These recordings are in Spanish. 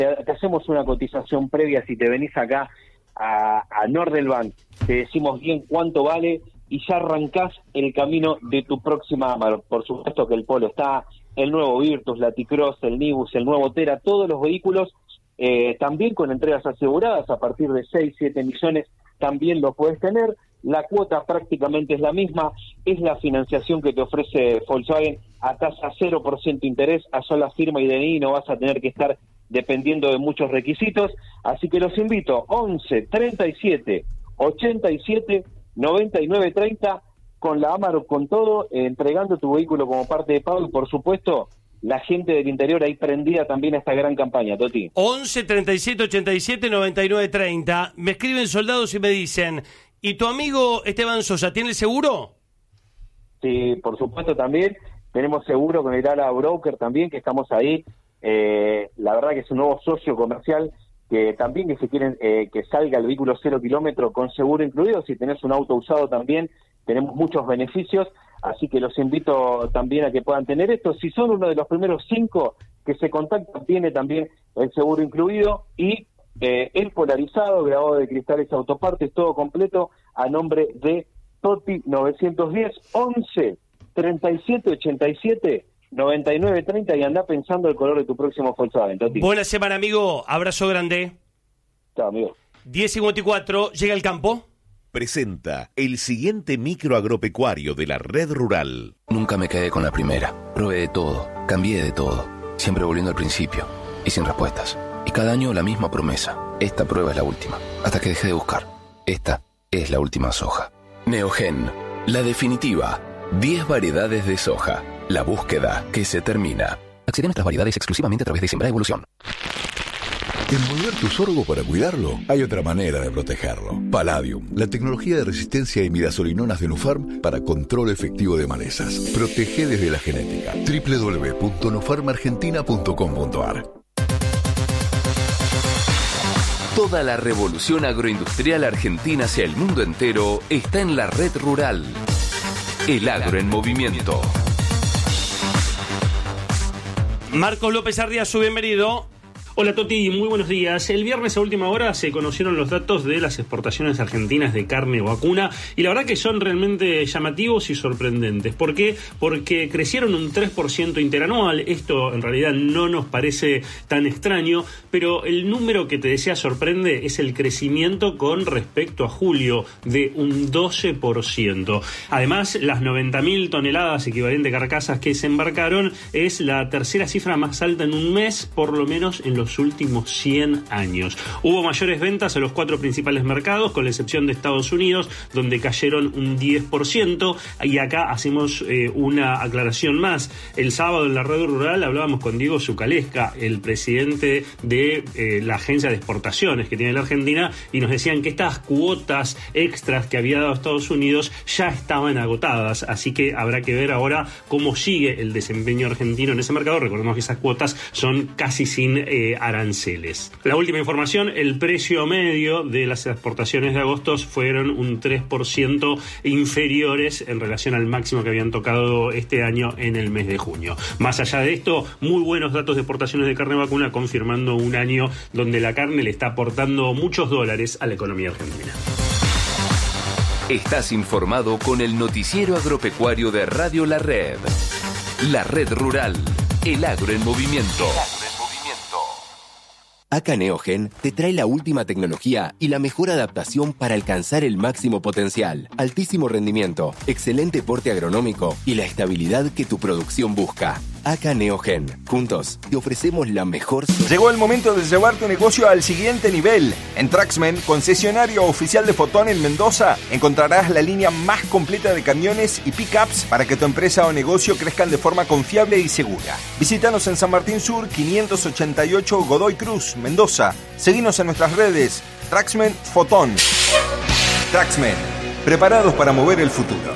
te hacemos una cotización previa si te venís acá a Nordelbank, te decimos bien cuánto vale y ya arrancás el camino de tu próxima Amarok. Por supuesto que el Polo está, el nuevo Virtus, la T-Cross, el Nibus, el nuevo Tera, todos los vehículos también con entregas aseguradas a partir de 6-7 millones también lo puedes tener. La cuota prácticamente es la misma, es la financiación que te ofrece Volkswagen a tasa 0% interés, a sola firma y DNI, no vas a tener que estar dependiendo de muchos requisitos, así que los invito 11 37 87 99 30 con la Amarok con todo, entregando tu vehículo como parte de pago y por supuesto la gente del interior ahí prendida también a esta gran campaña, Toti. 11 37 87 99 30. Me escriben soldados y me dicen, ¿y tu amigo Esteban Sosa tiene seguro? Sí, por supuesto también. Tenemos seguro con el Ala Broker también, que estamos ahí. La verdad que es un nuevo socio comercial que también que si quieren que salga el vehículo 0 kilómetro con seguro incluido, si tenés un auto usado también tenemos muchos beneficios, así que los invito también a que puedan tener esto. Si son uno de los primeros 5 que se contactan, tiene también el seguro incluido y el polarizado, grabado de cristales autopartes, todo completo a nombre de Toti 910 11 37 87 99 30 y anda pensando el color de tu próximo Volkswagen, Toti. Buena semana, amigo. Abrazo grande. Chao, amigo. 10:54, llega el campo. Presenta el siguiente micro agropecuario de la Red Rural. Nunca me quedé con la primera. Probé de todo, cambié de todo. Siempre volviendo al principio y sin respuestas. Y cada año la misma promesa. Esta prueba es la última. Hasta que dejé de buscar. Esta es la última soja. Neogen. La definitiva. 10 variedades de soja. La búsqueda que se termina. Accede a nuestras variedades exclusivamente a través de Sembra Evolución. Envolver tu sorgo para cuidarlo, hay otra manera de protegerlo. Palladium, la tecnología de resistencia a imidazolinonas de Nufarm para control efectivo de malezas. Protege desde la genética. www.nufarmargentina.com.ar. Toda la revolución agroindustrial argentina hacia el mundo entero está en la Red Rural. El agro en movimiento. Marcos López Arriazu, bienvenido. Hola Toti, muy buenos días. El viernes a última hora se conocieron los datos de las exportaciones argentinas de carne vacuna y la verdad que son realmente llamativos y sorprendentes. ¿Por qué? Porque crecieron un 3% interanual. Esto en realidad no nos parece tan extraño, pero el número que te decía sorprende es el crecimiento con respecto a julio de un 12%. Además, las 90.000 toneladas equivalente carcasas que se embarcaron es la tercera cifra más alta en un mes, por lo menos en los últimos 100 años. Hubo mayores ventas a los 4 principales mercados, con la excepción de Estados Unidos, donde cayeron un 10%, y acá hacemos una aclaración más. El sábado en la Red Rural hablábamos con Diego Zucalesca, el presidente de la agencia de exportaciones que tiene la Argentina, y nos decían que estas cuotas extras que había dado Estados Unidos ya estaban agotadas, así que habrá que ver ahora cómo sigue el desempeño argentino en ese mercado. Recordemos que esas cuotas son casi sin aranceles. La última información, el precio medio de las exportaciones de agosto fueron un 3% inferiores en relación al máximo que habían tocado este año en el mes de junio. Más allá de esto, muy buenos datos de exportaciones de carne vacuna, confirmando un año donde la carne le está aportando muchos dólares a la economía argentina. Estás informado con el noticiero agropecuario de Radio La Red. La Red Rural, el agro en movimiento. Acá Neogen te trae la última tecnología y la mejor adaptación para alcanzar el máximo potencial, altísimo rendimiento, excelente porte agronómico y la estabilidad que tu producción busca. Acá Neogen. Juntos te ofrecemos la mejor... Llegó el momento de llevar tu negocio al siguiente nivel. En Traxmen, concesionario oficial de Fotón en Mendoza, encontrarás la línea más completa de camiones y pickups para que tu empresa o negocio crezcan de forma confiable y segura. Visítanos en San Martín Sur, 588 Godoy Cruz, Mendoza. Seguinos en nuestras redes. Traxmen Fotón. Traxmen, preparados para mover el futuro.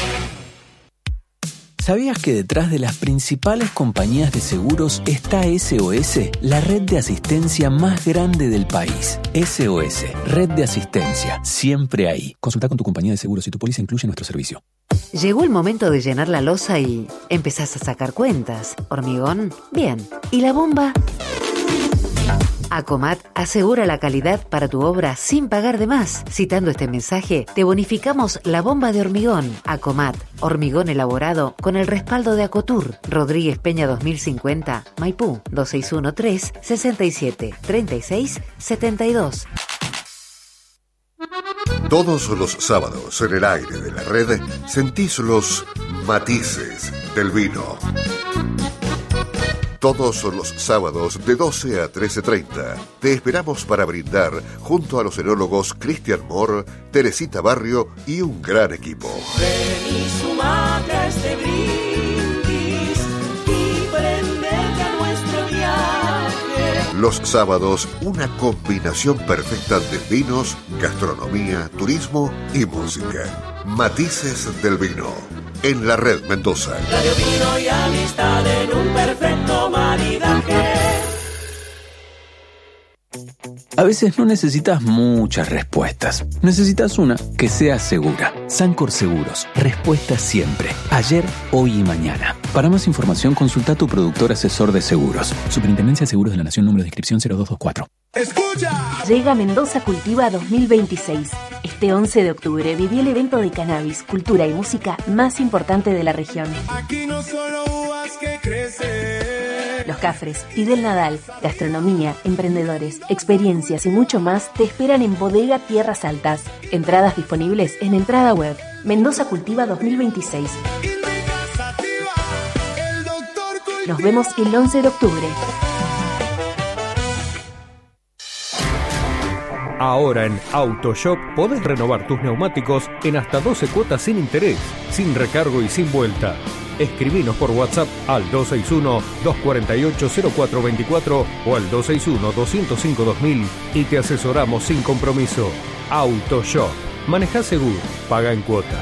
¿Sabías que detrás de las principales compañías de seguros está SOS, la red de asistencia más grande del país? SOS, red de asistencia, siempre ahí. Consulta con tu compañía de seguros si tu póliza incluye nuestro servicio. Llegó el momento de llenar la losa y empezás a sacar cuentas. ¿Hormigón? Bien. ¿Y la bomba? Acomat asegura la calidad para tu obra sin pagar de más. Citando este mensaje, te bonificamos la bomba de hormigón. Acomat, hormigón elaborado con el respaldo de Acotur. Rodríguez Peña 2050, Maipú, 2613-673672. Todos los sábados en el aire de la red sentís los matices del vino. Todos los sábados de 12 a 13:30 te esperamos para brindar junto a los enólogos Cristian Moore, Teresita Barrio y un gran equipo. Ven y sumate a este brindis y prendete a nuestro viaje. Los sábados, una combinación perfecta de vinos, gastronomía, turismo y música. Matices del vino. En la red Mendoza. Radio Vino y amistad en un perfecto maridaje. A veces no necesitas muchas respuestas. Necesitas una que sea segura. Sancor Seguros. Respuesta siempre. Ayer, hoy y mañana. Para más información, consulta a tu productor asesor de seguros. Superintendencia de Seguros de la Nación, número de inscripción 0224. ¡Escucha! Llega Mendoza Cultiva 2026. Este 11 de octubre viví el evento de cannabis, cultura y música más importante de la región. Aquí no solo uvas que crecen. Los Cafres, Fidel Nadal, gastronomía, emprendedores, experiencias y mucho más te esperan en Bodega Tierras Altas. Entradas disponibles en Entrada Web. Mendoza Cultiva 2026. Nos vemos el 11 de octubre. Ahora en AutoShop podés renovar tus neumáticos en hasta 12 cuotas sin interés, sin recargo y sin vuelta. Escribinos por WhatsApp al 261-248-0424 o al 261-205-2000 y te asesoramos sin compromiso. AutoShop. Manejá seguro. Paga en cuotas.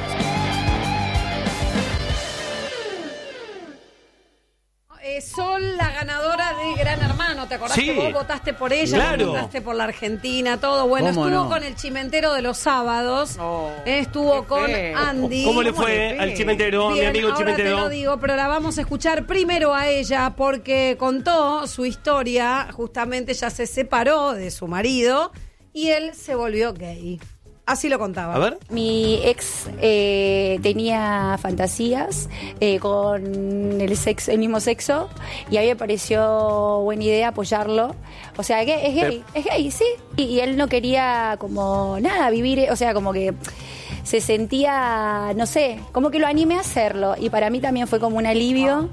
Sol, la ganadora de Gran Hermano, ¿te acordás que vos votaste por ella? Claro. Votaste por la Argentina, todo. Bueno, estuvo con el Chimentero de los sábados, estuvo con Andy. ¿Cómo le fue al Chimentero, Bien, mi amigo ahora Chimentero? te lo digo, pero la vamos a escuchar primero a ella porque contó su historia, justamente ya se separó de su marido y él se volvió gay. Así lo contaba. A ver. Mi ex tenía fantasías con el mismo sexo y a mí me pareció buena idea apoyarlo. O sea, que es gay, sí. Y él no quería como nada vivir, o sea, como que se sentía, no sé, como que lo animé a hacerlo. Y para mí también fue como un alivio.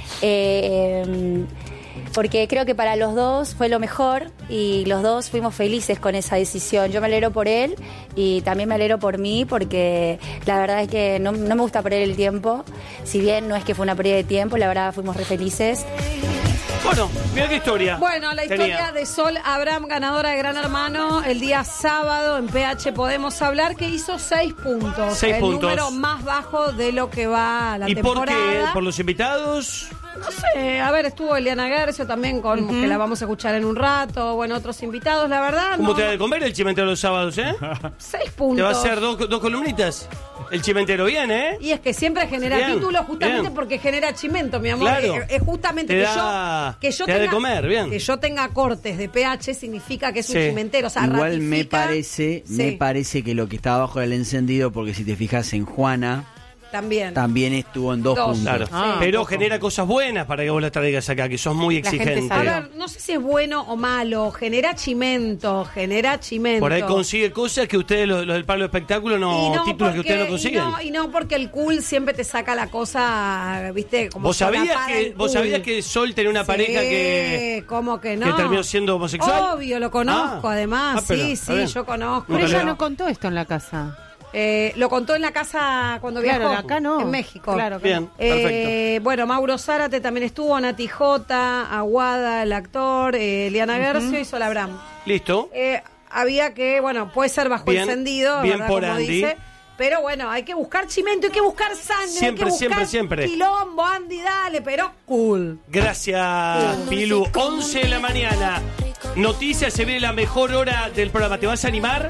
Porque creo que para los dos fue lo mejor y los dos fuimos felices con esa decisión. Yo me alegro por él y también me alegro por mí porque la verdad es que no me gusta perder el tiempo. Si bien no es que fue una pérdida de tiempo, la verdad fuimos re felices. Bueno, mira qué historia. Bueno, la historia de Sol Abraham, ganadora de Gran Hermano, el día sábado en PH Podemos Hablar, que hizo 6 puntos. 6 puntos. El número más bajo de lo que va la ¿Y temporada. por qué? ¿Por los invitados? No sé, a ver, estuvo Eliana Gercio también, que la vamos a escuchar en un rato. Bueno, otros invitados, la verdad. ¿Cómo te va a comer el Chimentero los sábados, 6 puntos. ¿Te va a hacer dos columnitas? El Chimentero bien, ¿eh? Y es que siempre genera títulos justamente porque genera chimento, mi amor. Claro. Es justamente te da de comer, bien. Que yo tenga cortes de pH significa que es un chimentero. O sea, igual ratifica, me parece que lo que está abajo del encendido, porque si te fijas en Juana, también estuvo en 2 puntos. Claro. Pero genera cosas buenas para que vos las traigas acá, que sos muy exigente. A ver, no sé si es bueno o malo, genera chimento. Por ahí consigue cosas que ustedes, los del Pablo Espectáculo, títulos que ustedes no consiguen. Y no porque el cool siempre te saca la cosa, viste, como ¿Vos sabías que Sol tenía una pareja que... ¿Cómo que no? Que terminó siendo homosexual? Obvio, lo conozco además, yo conozco. Pero ella no contó esto en la casa. Lo contó en la casa cuando viajó. Acá no. En México. Claro, bien, perfecto. Bueno, Mauro Zárate también estuvo, Nati J, Aguada, el actor, Eliana Gercio y Sol Abraham. Listo. Había que, puede ser bajo encendido, bien ¿verdad? por Como Andy. dice. Pero bueno, hay que buscar chimento, hay que buscar sangre, hay que buscar quilombo, Andy, dale, pero cool. Gracias, Pilu. 11 de la mañana. Noticias, se viene la mejor hora del programa. ¿Te vas a animar?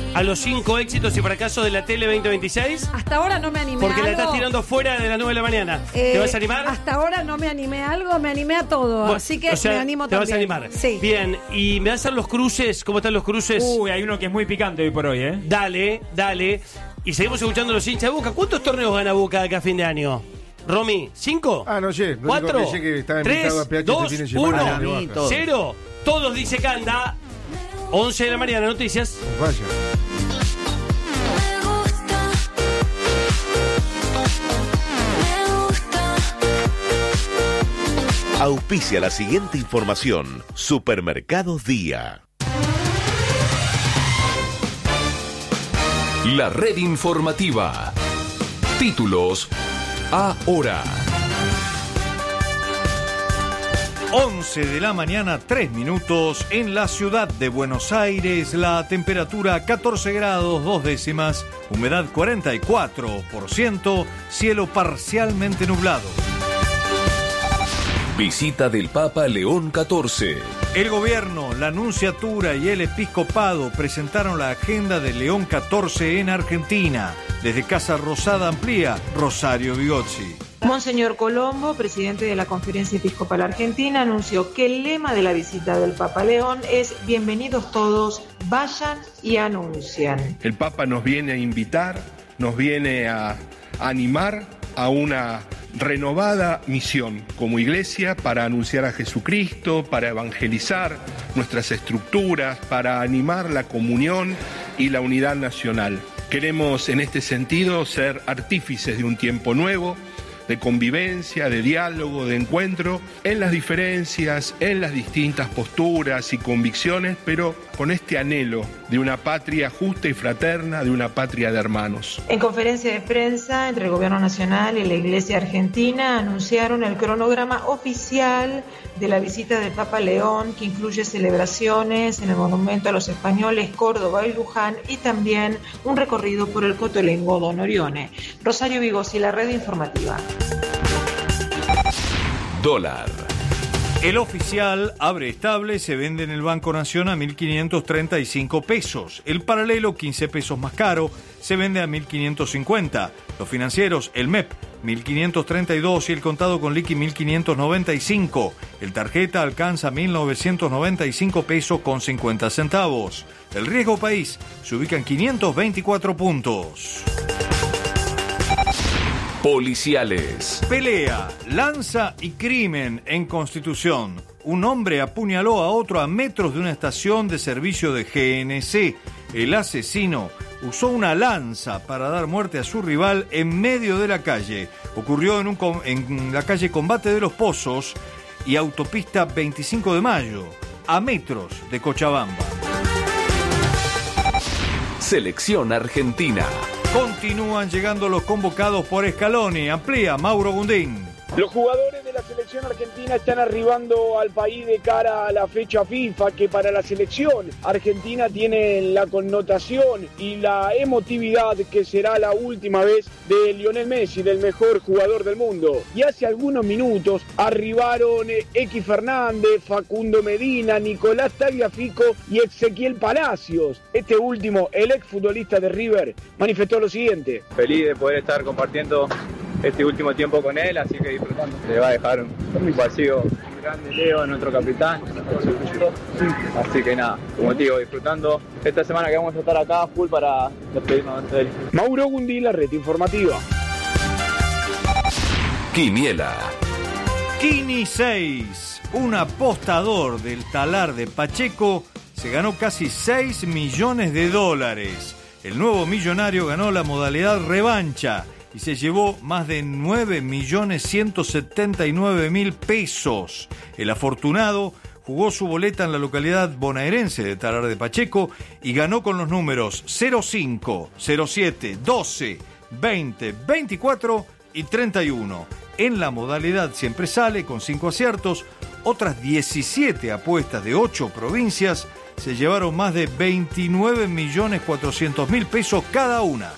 a los 5 éxitos y fracasos de la Tele 2026? Hasta ahora no me animé Porque a la algo. estás tirando fuera de las 9 de la mañana. ¿Te vas a animar? Hasta ahora no me animé a algo, me animé a todo. Bueno, así que o sea, me animo te también. vas a animar. Sí. Bien, ¿y me vas a hacer los cruces? ¿Cómo están los cruces? Uy, hay uno que es muy picante hoy por hoy, ¿eh? Dale, dale. Y seguimos escuchando los hinchas de Boca. ¿Cuántos torneos gana Boca de acá a fin de año? Romy, ¿5? Ah, no sé. 4, 3, 2, 1, 0. Todos dice Canda. 11 de la mañana, noticias. Vaya. Auspicia la siguiente información. Supermercados Día. La red informativa. Títulos ahora. 11 de la mañana, 3 minutos. En la ciudad de Buenos Aires, la temperatura 14 grados 2 décimas, humedad 44%, cielo parcialmente nublado. Visita del Papa León XIV. El gobierno, la nunciatura y el episcopado presentaron la agenda de León XIV en Argentina. Desde Casa Rosada amplía, Rosario Bigozzi. Monseñor Colombo, presidente de la Conferencia Episcopal Argentina, anunció que el lema de la visita del Papa León es «Bienvenidos todos, vayan y anuncian». El Papa nos viene a invitar, nos viene a animar a una renovada misión como iglesia para anunciar a Jesucristo, para evangelizar nuestras estructuras, para animar la comunión y la unidad nacional. Queremos en este sentido ser artífices de un tiempo nuevo, de convivencia, de diálogo, de encuentro, en las diferencias, en las distintas posturas y convicciones, pero con este anhelo de una patria justa y fraterna, de una patria de hermanos. En conferencia de prensa entre el Gobierno Nacional y la Iglesia Argentina anunciaron el cronograma oficial de la visita del Papa León, que incluye celebraciones en el Monumento a los Españoles, Córdoba y Luján, y también un recorrido por el Cotolengo Don Orione. Rosario Bigozzi, la red informativa. Dólar. El oficial abre estable, se vende en el Banco Nación a 1.535 pesos. El paralelo, 15 pesos más caro, se vende a 1.550. Los financieros, el MEP, 1.532 y el contado con liqui 1.595. El tarjeta alcanza 1.995 pesos con 50 centavos. El riesgo país se ubica en 524 puntos. Policiales. Pelea, lanza y crimen en Constitución. Un hombre apuñaló a otro a metros de una estación de servicio de GNC. El asesino usó una lanza para dar muerte a su rival en medio de la calle. Ocurrió en la calle Combate de los Pozos y autopista 25 de Mayo, a metros de Cochabamba. Selección Argentina. Continúan llegando los convocados por Scaloni. Amplía Mauro Gundín. Los jugadores de la selección argentina están arribando al país de cara a la fecha FIFA, que para la selección argentina tiene la connotación y la emotividad que será la última vez de Lionel Messi, del mejor jugador del mundo. Y hace algunos minutos arribaron X Fernández, Facundo Medina, Nicolás Tagliafico y Ezequiel Palacios. Este último, el exfutbolista de River, manifestó lo siguiente. Feliz de poder estar compartiendo este último tiempo con él, así que disfrutando. Le va a dejar un vacío grande Leo, nuestro capitán. Así que nada, como te digo, disfrutando esta semana que vamos a estar acá full para despedirnos de él. Mauro Gundí, la red informativa. Quiniela. Kini 6, un apostador del talar de Pacheco, se ganó casi $6 millones. El nuevo millonario ganó la modalidad revancha y se llevó más de 9.179.000 pesos. El afortunado jugó su boleta en la localidad bonaerense de Talar de Pacheco y ganó con los números 05, 07, 12, 20, 24 y 31. En la modalidad siempre sale con 5 aciertos. Otras 17 apuestas de 8 provincias se llevaron más de 29.400.000 pesos cada una.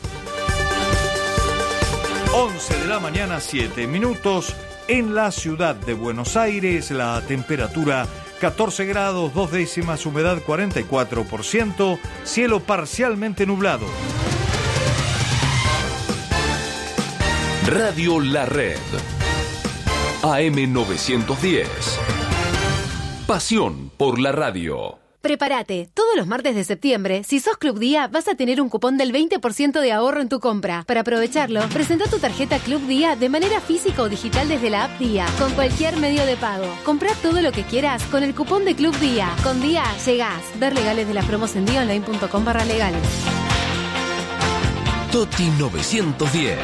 11 de la mañana, 7 minutos. En la ciudad de Buenos Aires, la temperatura 14 grados, 2 décimas, humedad 44%, cielo parcialmente nublado. Radio La Red. AM 910. Pasión por la radio. Prepárate, todos los martes de septiembre, si sos Club Día, vas a tener un cupón del 20% de ahorro en tu compra. Para aprovecharlo, presenta tu tarjeta Club Día de manera física o digital desde la app Día, con cualquier medio de pago. Comprá todo lo que quieras con el cupón de Club Día. Con Día llegás. Ver legales de las promos en diaonline.com/legales. Toti 910.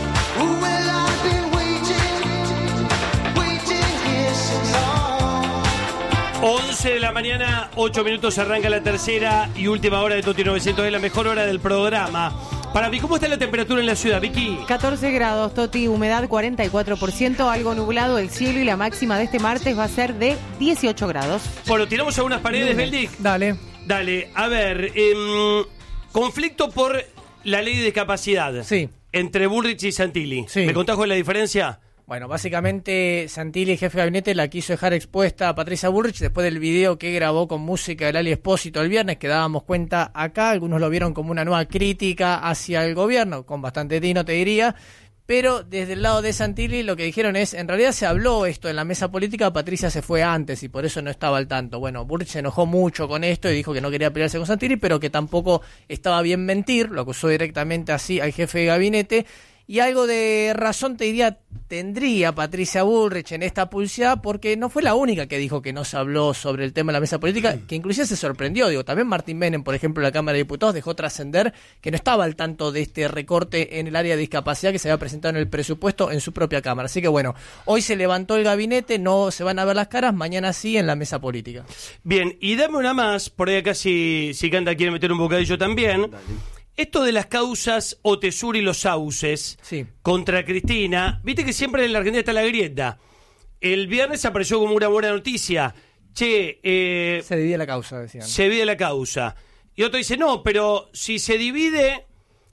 11 de la mañana, 8 minutos, arranca la tercera y última hora de Toti 900, es la mejor hora del programa. Para mí, ¿cómo está la temperatura en la ciudad, Vicky? 14 grados, Toti, humedad 44%, algo nublado el cielo y la máxima de este martes va a ser de 18 grados. Bueno, tiramos a unas paredes, Beldic. Dale. Dale, a ver, conflicto por la ley de discapacidad. Sí. Entre Bullrich y Santilli. Sí. ¿Me contás cuál es la diferencia? Bueno, básicamente Santilli, jefe de gabinete, la quiso dejar expuesta a Patricia Bullrich después del video que grabó con música de Lali Espósito el viernes, que dábamos cuenta acá. Algunos lo vieron como una nueva crítica hacia el gobierno, con bastante tino te diría, pero desde el lado de Santilli lo que dijeron es, en realidad se habló esto en la mesa política, Patricia se fue antes y por eso no estaba al tanto. Bueno, Bullrich se enojó mucho con esto y dijo que no quería pelearse con Santilli, pero que tampoco estaba bien mentir, lo acusó directamente así al jefe de gabinete. Y algo de razón, te diría, tendría Patricia Bullrich en esta pulseada, porque no fue la única que dijo que no se habló sobre el tema de la mesa política, que inclusive se sorprendió. Digo, también Martín Menem, por ejemplo, en la Cámara de Diputados, dejó trascender que no estaba al tanto de este recorte en el área de discapacidad que se había presentado en el presupuesto en su propia Cámara. Así que bueno, hoy se levantó el gabinete, no se van a ver las caras, mañana sí en la mesa política. Bien, y dame una más, por ahí acá si Canta quiere meter un bocadillo también. Dale. Esto de las causas Otesur y los sauces contra Cristina, viste que siempre en la Argentina está la grieta. El viernes apareció como una buena noticia. Se divide la causa, decían. Se divide la causa. Y otro dice, no, pero si se divide,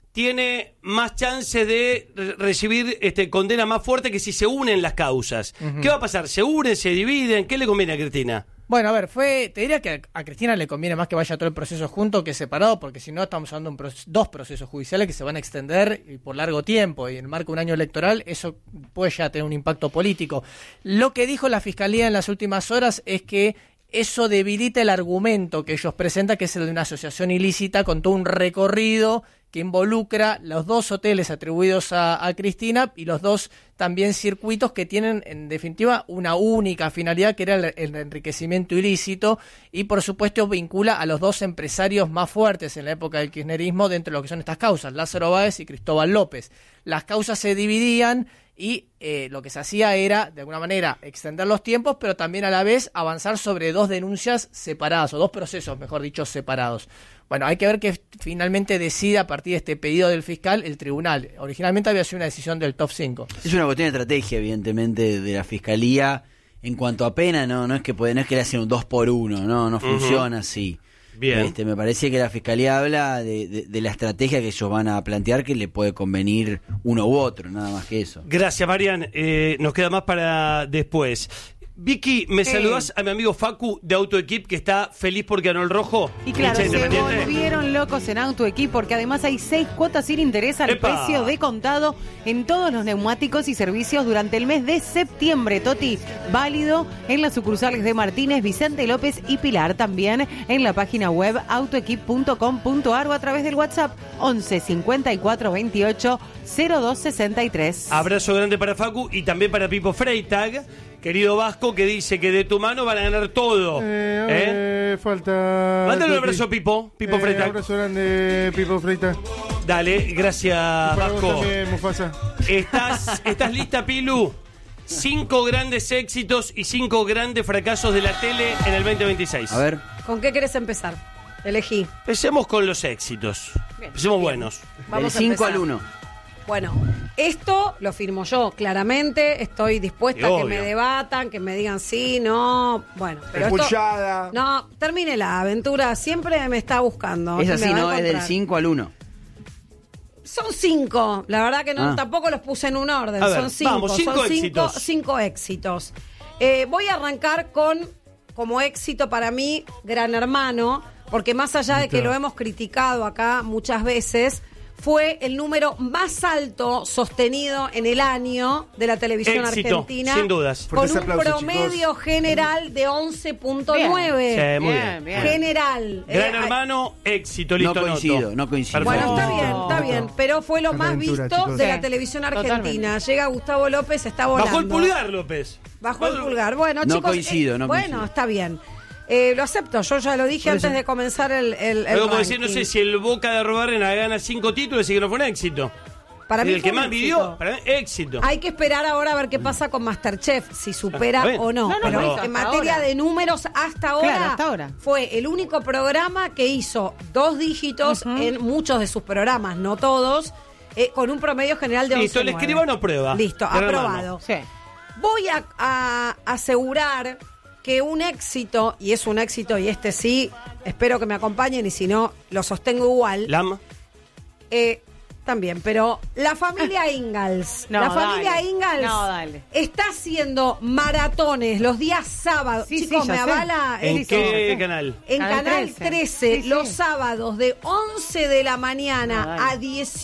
tiene más chances de recibir condena más fuerte que si se unen las causas. ¿Qué va a pasar? ¿Se unen, se dividen? ¿Qué le conviene a Cristina? Bueno, a ver, te diría que a Cristina le conviene más que vaya todo el proceso junto que separado, porque si no estamos hablando de dos procesos judiciales que se van a extender por largo tiempo, y en el marco de un año electoral eso puede ya tener un impacto político. Lo que dijo la Fiscalía en las últimas horas es que eso debilita el argumento que ellos presentan, que es el de una asociación ilícita con todo un recorrido que involucra los dos hoteles atribuidos a Cristina y los dos también circuitos que tienen en definitiva una única finalidad, que era el enriquecimiento ilícito, y por supuesto vincula a los dos empresarios más fuertes en la época del kirchnerismo dentro de lo que son estas causas, Lázaro Báez y Cristóbal López. Las causas se dividían y lo que se hacía era, de alguna manera, extender los tiempos, pero también a la vez avanzar sobre dos denuncias separadas, o dos procesos, mejor dicho, separados. Bueno, hay que ver que finalmente decida a partir de este pedido del fiscal el tribunal. Originalmente había sido una decisión del top 5. Es una cuestión de estrategia, evidentemente, de la Fiscalía en cuanto a pena, no es que le hacen un 2 por 1, no funciona así. Bien. Me parece que la Fiscalía habla de la estrategia que ellos van a plantear, que le puede convenir uno u otro, nada más que eso. Gracias, Marian. Nos queda más para después. Vicky, ¿me saludás a mi amigo Facu de AutoEquip, que está feliz porque ganó el rojo? Y claro, se volvieron locos en AutoEquip porque además hay 6 cuotas sin interés al precio de contado en todos los neumáticos y servicios durante el mes de septiembre. Toti, válido en las sucursales de Martínez, Vicente López y Pilar. También en la página web autoequip.com.ar o a través del WhatsApp 11 54 28 02 63. Abrazo grande para Facu y también para Pipo Freitag, querido Vasco, que dice que de tu mano van a ganar todo. Falta... Mándale un abrazo a Pipo Freitag. Un abrazo grande, Pipo Freitag. Dale, gracias, Vasco. Vos también, Mufasa. ¿Estás lista, Pilu? 5 grandes éxitos y 5 grandes fracasos de la tele en el 2026. A ver. ¿Con qué querés empezar? Elegí. Empecemos con los éxitos. Bien. Empecemos buenos. Vamos del 5 al 1. Bueno, esto lo firmo yo, claramente. Estoy dispuesta a que me debatan, que me digan sí, no. Bueno, pero expulsada. No, termine la aventura. Siempre me está buscando. Es así, ¿no? Es del 5 al 1. Son 5. La verdad que no, tampoco los puse en un orden. Son 5. Vamos, 5 éxitos. 5 éxitos. Voy a arrancar con como éxito para mí, Gran Hermano, porque más allá de que lo hemos criticado acá muchas veces, fue el número más alto sostenido en el año de la televisión éxito, argentina. sin dudas. Con un promedio general de 11.9. Sí, muy bien. General. Gran Hermano, éxito, listo. No coincido. Bueno, está bien, pero fue lo más Aventura, visto chicos. de la Sí, televisión totalmente. argentina. Llega Gustavo López, está volando. Bajó el pulgar, López. Bajó el pulgar. Bueno, No chicos, coincido, no bueno, coincido. está bien. Lo acepto, yo ya lo dije Por eso. antes de comenzar el Algo como ranking. decir, no sé, si el Boca de Arrubarrena gana 5 títulos y que no fue un éxito. Para mí el fue que un más éxito. midió, para mí, éxito. Hay que esperar ahora a ver qué pasa con Masterchef, si supera Está bien. o no. No, Pero no, en hasta materia ahora. de números, hasta ahora, Claro, hasta ahora. fue el único programa que hizo 2 dígitos en muchos de sus programas, no todos, con un promedio general de 11.9. Listo, el escribano prueba. Listo, Gran aprobado. Voy a asegurar que un éxito, y es un éxito, y este sí, espero que me acompañen, y si no, lo sostengo igual. Lama. También, pero la familia Ingalls, No, la familia dale. Ingalls No, dale. está haciendo maratones los días sábados. Sí, Chicos, sí, ¿me ya sé. avala? ¿En qué canal? En Canal 13, Sí, los sí. sábados de 11 de la mañana No, dale. a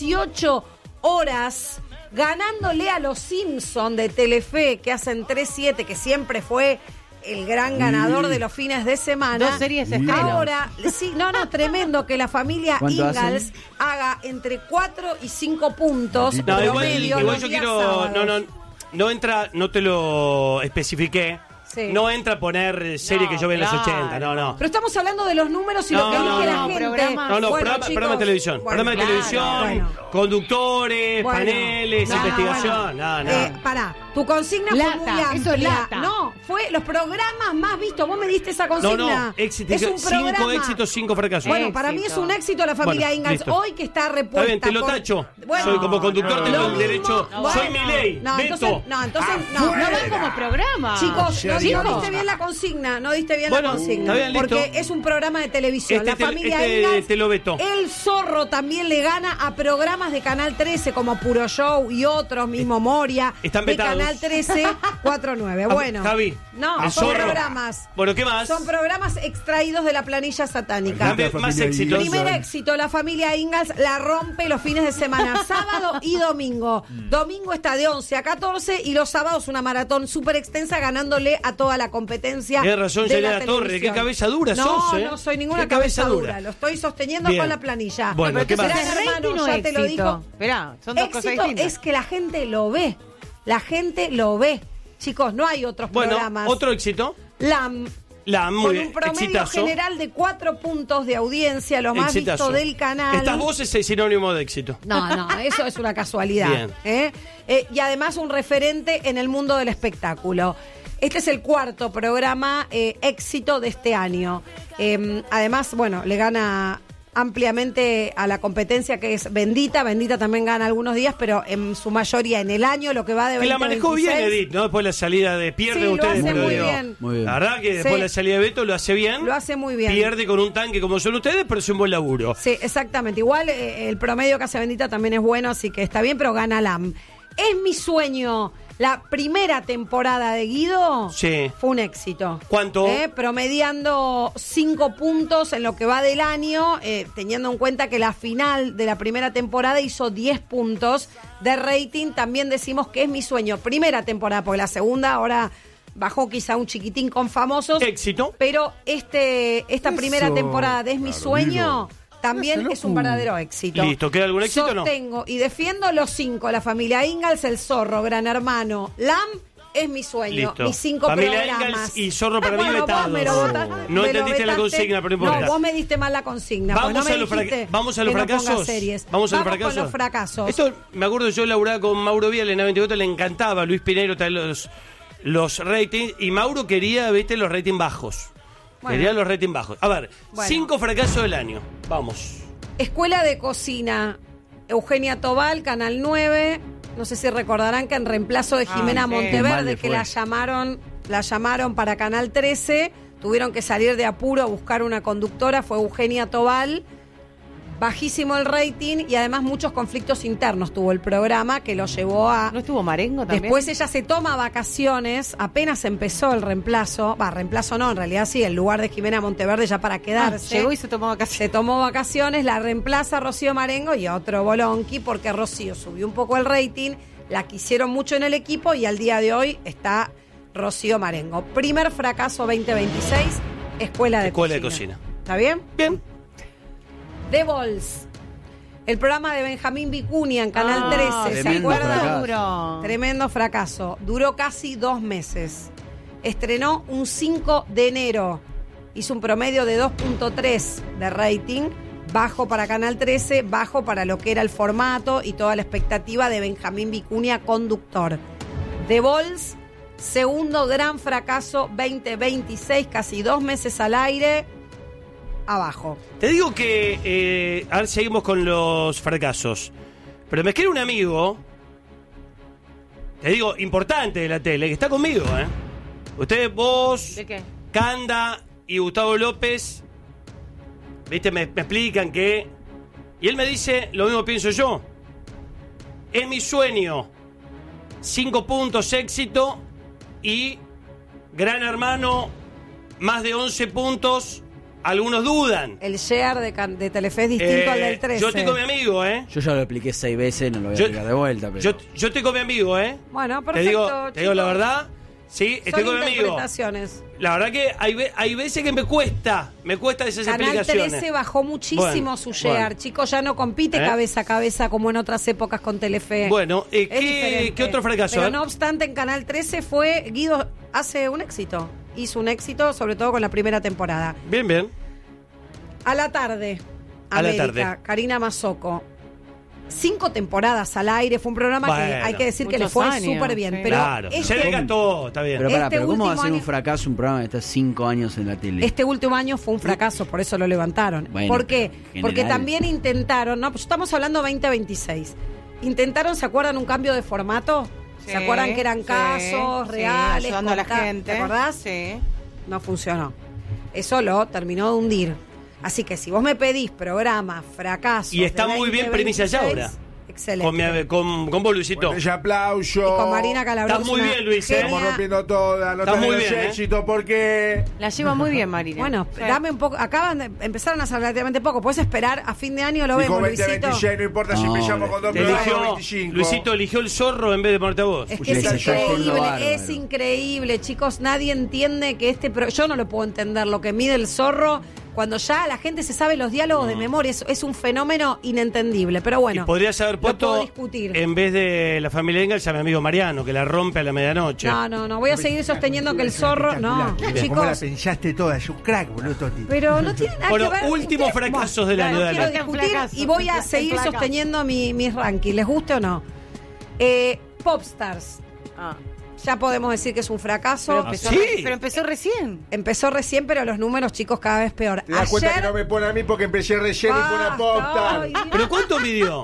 18 horas, ganándole a los Simpson de Telefe, que hacen 3-7, que siempre fue el gran ganador de los fines de semana. 2 series estrenos. Ahora, sí, tremendo que la familia ¿Cuánto Ingalls haga entre 4 y 5 puntos. No, promedio igual los yo días quiero. sábados. No entra, no te lo especifiqué. Sí. No entra a poner serie que yo veo en los claro. 80. No. Pero estamos hablando de los números y lo que elige la gente. programas. No, Bueno, programa, chicos, programa de televisión. bueno, programa de claro, televisión, bueno. conductores, Bueno, paneles, no, investigación. bueno. Pará, tu consigna fue Lata, muy eso es amplia. lata. No, fue los programas más vistos. Vos me diste esa consigna. Éxito, Es un 5 programa. éxitos, 5 fracasos. Bueno, para mí es un éxito la familia Bueno, Ingalls. listo. Hoy que está repuesta. Está bien, te lo por- tacho. Bueno, Soy como conductor, tengo lo el mismo- derecho. bueno, soy mi ley. No, entonces, Veto. no, No va como programa. Chicos, no Chicos. diste bien la consigna, no diste bien Bueno, la consigna. está bien, listo. Porque es un programa de televisión. Este la te- familia este Ingalls, te lo veto. El Zorro también le gana a programas de Canal 13 como Puro Show y otros, mismo Moria. Están de vetados. Canal 13, 4-9. Bueno. Javi, No, el son Zorro. programas. Bueno, ¿qué más? Son programas extraídos de la planilla satánica. Dame más éxitos. Primer éxito, la familia Ingalls la rompe los fines de semana, sábado y domingo. Domingo está de 11 a 14 y los sábados una maratón súper extensa ganándole a toda la competencia. Tienes razón, de la Yanela Torre, televisión. qué cabeza dura no, sos, ¿eh? No, soy ninguna Qué cabeza dura. Lo estoy sosteniendo Bien. con la planilla. Bueno, ¿qué más? Gran ¿Es rating Hermano, o ya te lo éxito? dijo. Esperá, son dos cosas Éxito distintas. es que la gente lo ve. La gente lo ve. Chicos, no hay otros Bueno, programas. otro éxito. LAM. Muy Con bien, un promedio exitazo. general de 4 puntos de audiencia, lo más Exitazo. visto del canal. Estas voces es sinónimo de éxito. No, eso es una casualidad. Bien. Y además un referente en el mundo del espectáculo. Este es el 4º programa éxito de este año. Además, bueno, le gana ampliamente a la competencia que es Bendita. Bendita también gana algunos días, pero en su mayoría en el año, lo que va de 2026. Que la manejó bien Edith, ¿no? Después de la salida de Pierde, Sí, lo ustedes hace pero muy digo, bien. Muy bien. La verdad que después Sí. de la salida de Beto lo hace bien. Lo hace muy bien. Pierde con un tanque como son ustedes, pero es un buen laburo. Sí, exactamente. Igual el promedio que hace Bendita también es bueno, así que está bien, pero gana LAM. Es mi sueño. La primera temporada de Guido Sí. fue un éxito. ¿Cuánto? Promediando 5 puntos en lo que va del año, teniendo en cuenta que la final de la primera temporada hizo 10 puntos de rating. También decimos que es mi sueño. Primera temporada, porque la segunda ahora bajó quizá un chiquitín con famosos. Éxito. Pero esta primera temporada de Es mi Claro, sueño Guido. también Hágaselo es un verdadero éxito. Listo, ¿queda algún éxito o no? Sostengo y defiendo los 5, la familia Ingalls, El Zorro, Gran Hermano, LAM, es mi sueño, Listo. mis 5 Familia programas. Ingalls y Zorro para mí Bueno, vos vetados. me lo vota- No me lo entendiste la vetaste. consigna, pero no importa. No, vos me diste mal la consigna. Vamos, pues no me a los dijiste vamos a los que no pongas fracasos. series. Vamos a los con fracasos. los fracasos. Esto me acuerdo, yo laburaba con Mauro Vial en A24, le encantaba Luis Pinero traer los ratings y Mauro quería, viste, los ratings bajos. Bueno. Quería los ratings bajos. A ver, Bueno. 5 fracasos del año. Vamos. Escuela de Cocina, Eugenia Tobal, Canal 9. No sé si recordarán que en reemplazo de Jimena sí. Mal Monteverde, le que fue. la llamaron para Canal 13, tuvieron que salir de apuro a buscar una conductora, fue Eugenia Tobal. bajísimo el rating y además muchos conflictos internos tuvo el programa que lo llevó a... ¿No estuvo Marengo también? Después ella se toma vacaciones, apenas empezó el reemplazo, reemplazo no, en realidad sí, el lugar de Jimena Monteverde ya para quedarse. Llegó y se tomó vacaciones. Se tomó vacaciones, la reemplaza Rocío Marengo y otro bolonqui porque Rocío subió un poco el rating, la quisieron mucho en el equipo y al día de hoy está Rocío Marengo. Primer fracaso 2026, Escuela de Cocina. ¿Está bien? Bien. The Balls, el programa de Benjamín Vicuña en Canal 13, ¿se acuerdan? Tremendo fracaso. Duró casi 2 meses. Estrenó un 5 de enero. Hizo un promedio de 2.3 de rating. Bajo para Canal 13, bajo para lo que era el formato y toda la expectativa de Benjamín Vicuña, conductor. The Balls, segundo gran fracaso 2026, casi 2 meses al aire. Abajo. Te digo que, ahora seguimos con los fracasos, pero me queda un amigo, te digo, importante de la tele, que está conmigo, Ustedes, vos, ¿de qué? Canda y Gustavo López, viste, me explican que... Y él me dice, lo mismo pienso yo, es mi sueño, 5 puntos éxito y Gran Hermano, más de 11 puntos... Algunos dudan. El share de Telefe es distinto al del 13. Yo estoy con mi amigo, Yo ya lo expliqué 6 veces, no lo voy a explicar de vuelta. Pero... Yo estoy con mi amigo, Bueno, perfecto. Te digo la verdad. Sí, estoy con mi amigo. Interpretaciones. La verdad que hay veces que me cuesta esas Canal explicaciones. 13 bajó muchísimo su share. Chicos, ya no compite cabeza a cabeza como en otras épocas con Telefe. Bueno, ¿qué otro fracaso? Pero no obstante, en Canal 13 fue... Guido hace un éxito. Hizo un éxito, sobre todo con la primera temporada. Bien, bien. A la tarde, América, Karina Mazzocco. 5 temporadas al aire, fue un programa que hay que decir que le fue súper bien. Sí. Pero claro, se le gastó, está bien. Pero ¿cómo va a ser un fracaso un programa que está 5 años en la tele? Este último año fue un fracaso, por eso lo levantaron. Bueno, ¿por qué? Porque también intentaron, pues estamos hablando 2026. Intentaron, ¿se acuerdan un cambio de formato? Sí, ¿Se acuerdan que eran casos reales? Ayudando a la gente. ¿Te acordás? Sí. No funcionó. Eso lo terminó de hundir. Así que si vos me pedís programa, fracaso. Y está muy bien Premisa ya ahora. Excelente. Con vos, Luisito. Bueno, aplauso. Y con Marina Calabró. Está muy bien, Luis. Estamos rompiendo todas. No tenemos muy bien, éxito porque... La lleva muy bien, Marina. Bueno, dame un poco. Empezaron a hacer relativamente poco. Puedes esperar a fin de año, lo y vemos, con 20, Luisito. 26, no importa si empezamos con 2 programas 25. Luisito eligió el zorro en vez de ponerte a vos. Es que es increíble, chicos. Nadie entiende que yo no lo puedo entender, lo que mide el zorro. Cuando ya la gente se sabe los diálogos de memoria, es un fenómeno inentendible. Pero bueno, y podrías haber puesto, en vez de la familia Engels, a mi amigo Mariano, que la rompe a la medianoche. No. Voy a seguir sosteniendo que el zorro... No, chicos. ¿Cómo la pensaste toda? Es un crack, boludo, Toti. Pero no tiene nada que ver. Últimos fracasos del año. Quiero discutir y voy a seguir sosteniendo mis rankings. ¿Les guste o no? Popstars. Ya podemos decir que es un fracaso. Pero empezó recién. Empezó recién, pero los números, chicos, cada vez peor. ¿Te das cuenta que no me pone a mí porque empecé recién y pone a Popstar? ¿Pero cuánto midió?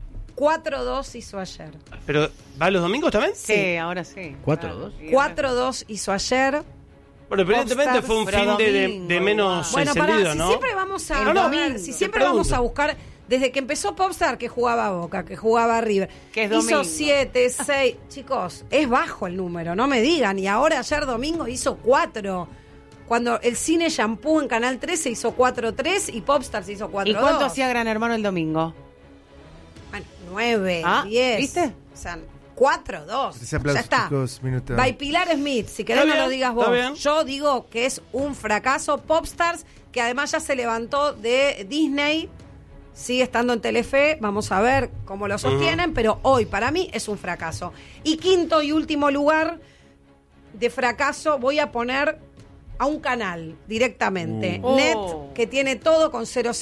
4-2 hizo ayer. ¿Pero va los domingos también? Sí, ahora sí. 4-2. 4-2 hizo ayer. Bueno, evidentemente fue un fin de menos encendido, ¿no? Si siempre vamos a siempre vamos a buscar. Desde que empezó Popstar, que jugaba Boca, que jugaba River, que es hizo 7, 6. Chicos, es bajo el número, no me digan. Y ahora ayer domingo hizo 4. Cuando el cine Shampoo en Canal 13 hizo 4-3 y Popstar se hizo 4-2. ¿Y cuánto hacía Gran Hermano el domingo? Bueno, 9, 10. ¿Viste? O sea, 4-2. Ya está. By Pilar Smith, si querés no lo digas vos. Yo digo que es un fracaso. Popstars, que además ya se levantó de Disney, sigue estando en Telefe, vamos a ver cómo lo sostienen, pero hoy para mí es un fracaso. Y quinto y último lugar de fracaso voy a poner a un canal directamente. Net, que tiene todo con 00000001,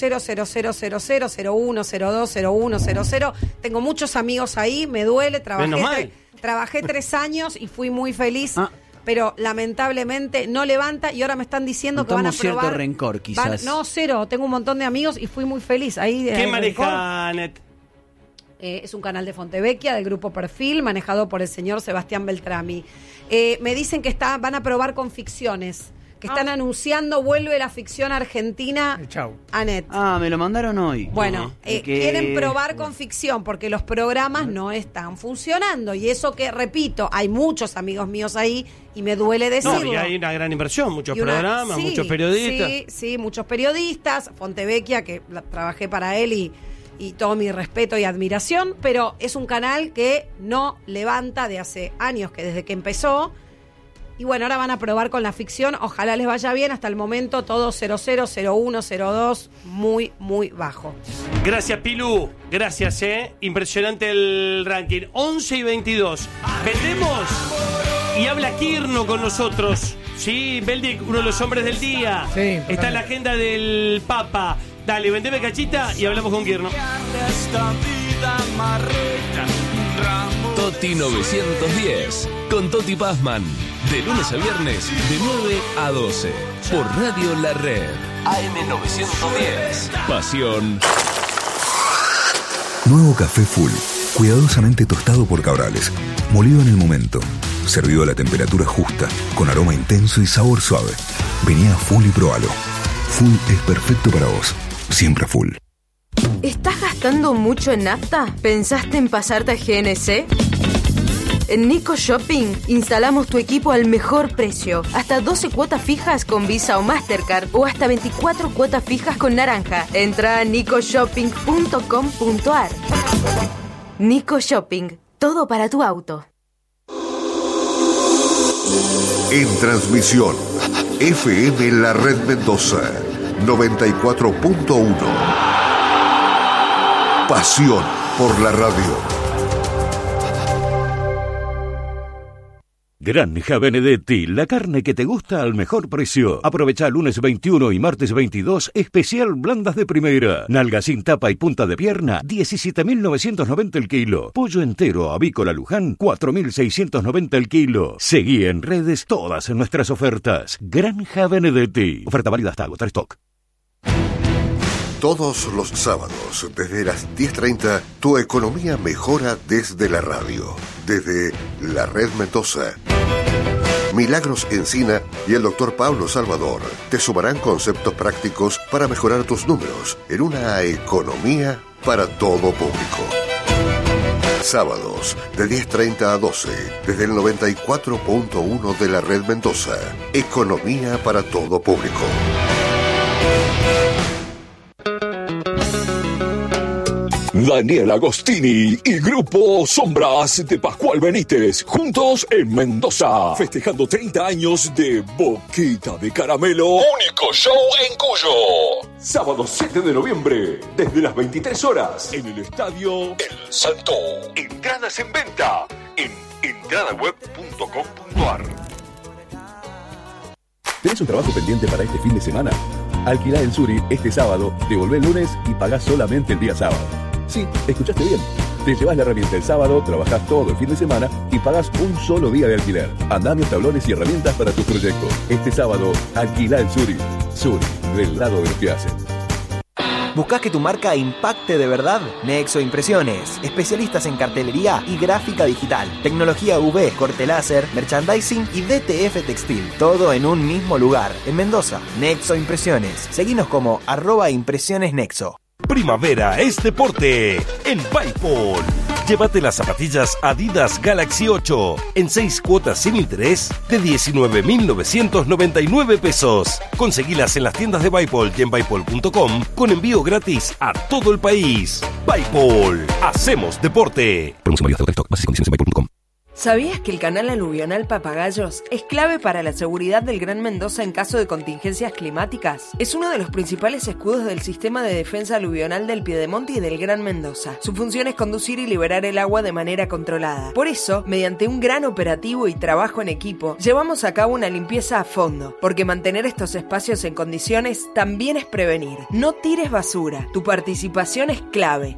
02, 00. Tengo muchos amigos ahí, me duele, trabajé 3 años y fui muy feliz. Pero lamentablemente no levanta y ahora me están diciendo que van a probar. Cierto rencor, quizás. No, cero. Tengo un montón de amigos y fui muy feliz. Ahí, ¿qué maneja Net? Es un canal de Fontevecchia, del grupo Perfil, manejado por el señor Sebastián Beltrami. Me dicen que van a probar con ficciones. que están anunciando vuelve la ficción argentina a net. Me lo mandaron hoy. Bueno, quieren probar con ficción porque los programas no están funcionando. Y eso que, repito, hay muchos amigos míos ahí y me duele decirlo. No, y hay una gran inversión, muchos programas, muchos periodistas. Sí, muchos periodistas. Fontevecchia, que trabajé para él y todo mi respeto y admiración, pero es un canal que no levanta de hace años, que desde que empezó. Y bueno, ahora van a probar con la ficción. Ojalá les vaya bien. Hasta el momento todo 00, 01, 02, muy, muy bajo. Gracias, Pilu. Gracias, Impresionante el ranking. 11 y 22. Vendemos y habla Quirno con nosotros. Sí, Beldic, uno de los hombres del día. Sí, está en la agenda del Papa. Dale, vendeme cachita y hablamos con Quirno. Toti 910 con Toti Pazman. De lunes a viernes, de 9 a 12. Por Radio La Red. AM 910. Pasión. Nuevo café Full. Cuidadosamente tostado por Cabrales. Molido en el momento. Servido a la temperatura justa. Con aroma intenso y sabor suave. Vení a Full y probalo. Full es perfecto para vos. Siempre Full. ¿Estás gastando mucho en nafta? ¿Pensaste en pasarte a GNC? En Nico Shopping instalamos tu equipo al mejor precio. Hasta 12 cuotas fijas con Visa o Mastercard o hasta 24 cuotas fijas con naranja. Entra a nicoshopping.com.ar. Nico Shopping. Todo para tu auto. En transmisión, FM La Red Mendoza, 94.1. Pasión por la radio. Granja Benedetti, la carne que te gusta al mejor precio. Aprovecha lunes 21 y martes 22, especial blandas de primera. Nalga sin tapa y punta de pierna, 17.990 el kilo. Pollo entero avícola Luján, 4.690 el kilo. Seguí en redes todas nuestras ofertas. Granja Benedetti. Oferta válida hasta agotar stock. Todos los sábados, desde las 10:30, tu economía mejora desde la radio, desde La Red Mendoza. Milagros Encina y el Dr. Pablo Salvador te sumarán conceptos prácticos para mejorar tus números en una economía para todo público. Sábados, de 10:30 a 12, desde el 94.1 de La Red Mendoza. Economía para todo público. Daniel Agostini y Grupo Sombras de Pascual Benítez, juntos en Mendoza, festejando 30 años de Boquita de Caramelo. Único show en Cuyo. Sábado 7 de noviembre, desde las 23 horas, en el Estadio El Salto. Entradas en venta en entradaweb.com.ar. ¿Tenés un trabajo pendiente para este fin de semana? Alquilá en Zurich este sábado, devolvé el lunes y pagás solamente el día sábado. Sí, escuchaste bien. Te llevas la herramienta el sábado, trabajás todo el fin de semana y pagás un solo día de alquiler. Andamios, tablones y herramientas para tus proyectos. Este sábado, alquilá en Zurich. Zurich, del lado de los que hacen. ¿Buscás que tu marca impacte de verdad? Nexo Impresiones, especialistas en cartelería y gráfica digital, tecnología UV, corte láser, merchandising y DTF textil, todo en un mismo lugar, en Mendoza. Nexo Impresiones, seguinos como @impresionesnexo. Primavera es deporte en Paypal. Llévate las zapatillas Adidas Galaxy 8 en 6 cuotas sin interés de 19.999 pesos. Conseguilas en las tiendas de Paypal y en paypal.com con envío gratis a todo el país. Paypal, hacemos deporte. Promoción válida hasta stock. Bases y condiciones en paypal.com. ¿Sabías que el canal aluvional Papagayos es clave para la seguridad del Gran Mendoza en caso de contingencias climáticas? Es uno de los principales escudos del sistema de defensa aluvional del Piedemonte y del Gran Mendoza. Su función es conducir y liberar el agua de manera controlada. Por eso, mediante un gran operativo y trabajo en equipo, llevamos a cabo una limpieza a fondo, porque mantener estos espacios en condiciones también es prevenir. No tires basura. Tu participación es clave.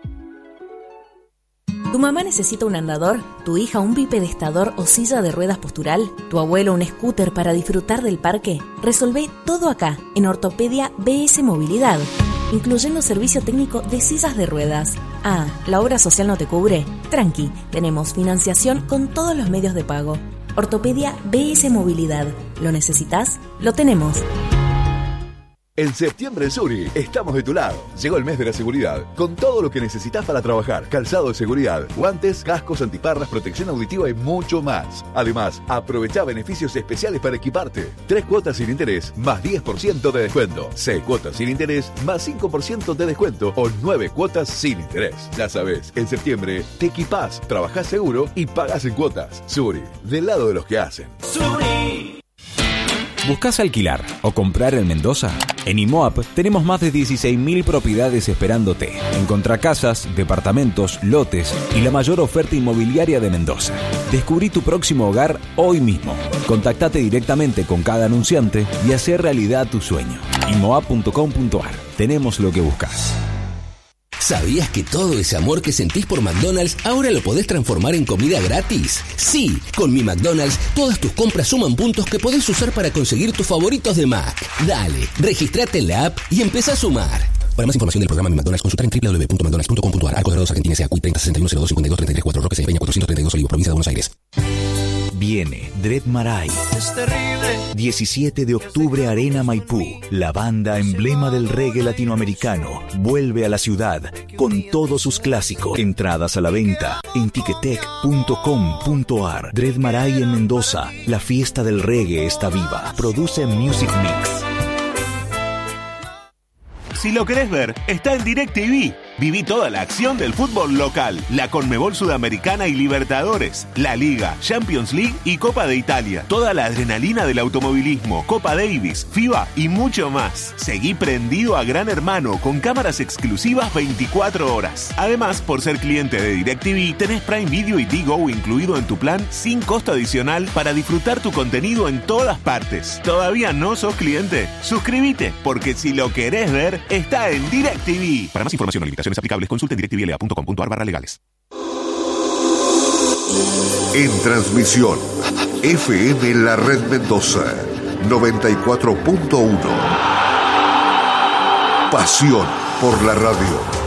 ¿Tu mamá necesita un andador? ¿Tu hija un bipedestador o silla de ruedas postural? ¿Tu abuelo un scooter para disfrutar del parque? Resolvé todo acá, en Ortopedia BS Movilidad, incluyendo servicio técnico de sillas de ruedas. Ah, ¿la obra social no te cubre? Tranqui, tenemos financiación con todos los medios de pago. Ortopedia BS Movilidad. ¿Lo necesitas? Lo tenemos. En septiembre en Suri estamos de tu lado. Llegó el mes de la seguridad, con todo lo que necesitas para trabajar. Calzado de seguridad, guantes, cascos, antiparras, protección auditiva y mucho más. Además, aprovecha beneficios especiales para equiparte. 3 cuotas sin interés, más 10% de descuento. 6 cuotas sin interés, más 5% de descuento. O 9 cuotas sin interés. Ya sabes, en septiembre te equipás, trabajás seguro y pagás en cuotas. Suri, del lado de los que hacen. Suri. ¿Buscás alquilar o comprar en Mendoza? En IMOAP tenemos más de 16.000 propiedades esperándote. Encontrá casas, departamentos, lotes y la mayor oferta inmobiliaria de Mendoza. Descubrí tu próximo hogar hoy mismo. Contactate directamente con cada anunciante y hacé realidad tu sueño. IMOAP.com.ar. Tenemos lo que buscas. ¿Sabías que todo ese amor que sentís por McDonald's ahora lo podés transformar en comida gratis? Sí, con Mi McDonald's todas tus compras suman puntos que podés usar para conseguir tus favoritos de Mac. Dale, registrate en la app y empezá a sumar. Para más información del programa Mi McDonald's, consultar en www.mcdonalds.com.ar. Arcos Dorados Argentina S.A. 30 61 02 52 33 4 Roque Peña 432 Olivos, provincia de Buenos Aires. Viene Dread Marai. 17 de octubre, Arena Maipú. La banda emblema del reggae latinoamericano vuelve a la ciudad con todos sus clásicos. Entradas a la venta en ticketek.com.ar. Dread Marai en Mendoza. La fiesta del reggae está viva. Produce Music Mix. Si lo querés ver, está en DirecTV. Viví toda la acción del fútbol local, la Conmebol Sudamericana y Libertadores, la Liga, Champions League y Copa de Italia. Toda la adrenalina del automovilismo, Copa Davis, FIBA y mucho más. Seguí prendido a Gran Hermano con cámaras exclusivas 24 horas. Además, por ser cliente de DirecTV, tenés Prime Video y Tigo incluido en tu plan sin costo adicional para disfrutar tu contenido en todas partes. ¿Todavía no sos cliente? Suscríbete, porque si lo querés ver, está en DirecTV. Para más información o limitaciones aplicables, consulten directvla.com.ar/legales. En transmisión, FM La Red Mendoza, 94.1. Pasión por la radio.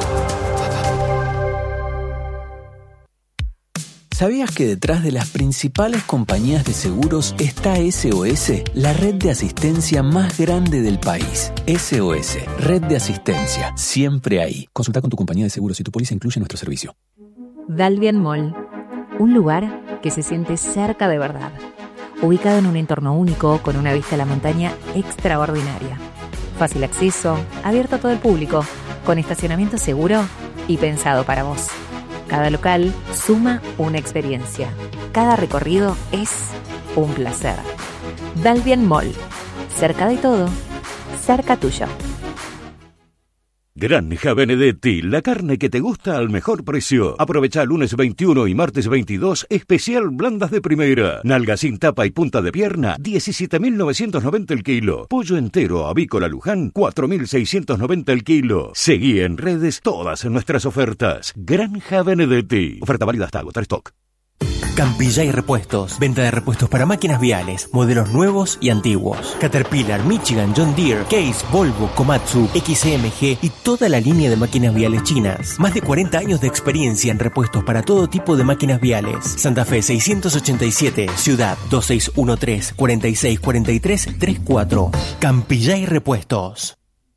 ¿Sabías que detrás de las principales compañías de seguros está SOS, la red de asistencia más grande del país? SOS, red de asistencia, siempre ahí. Consulta con tu compañía de seguros si tu póliza incluye nuestro servicio. Dalvian Mall, un lugar que se siente cerca de verdad. Ubicado en un entorno único, con una vista a la montaña extraordinaria. Fácil acceso, abierto a todo el público, con estacionamiento seguro y pensado para vos. Cada local suma una experiencia. Cada recorrido es un placer. Dalvian Mall. Cerca de todo, cerca tuyo. Granja Benedetti, la carne que te gusta al mejor precio. Aprovecha lunes 21 y martes 22, especial blandas de primera. Nalga sin tapa y punta de pierna, 17.990 el kilo. Pollo entero avícola Luján, 4.690 el kilo. Seguí en redes todas nuestras ofertas. Granja Benedetti. Oferta válida hasta agotar stock. Campillay Repuestos. Venta de repuestos para máquinas viales, modelos nuevos y antiguos. Caterpillar, Michigan, John Deere, Case, Volvo, Komatsu, XMG y toda la línea de máquinas viales chinas. Más de 40 años de experiencia en repuestos para todo tipo de máquinas viales. Santa Fe 687, Ciudad 2613-4643-34. Campillay Repuestos.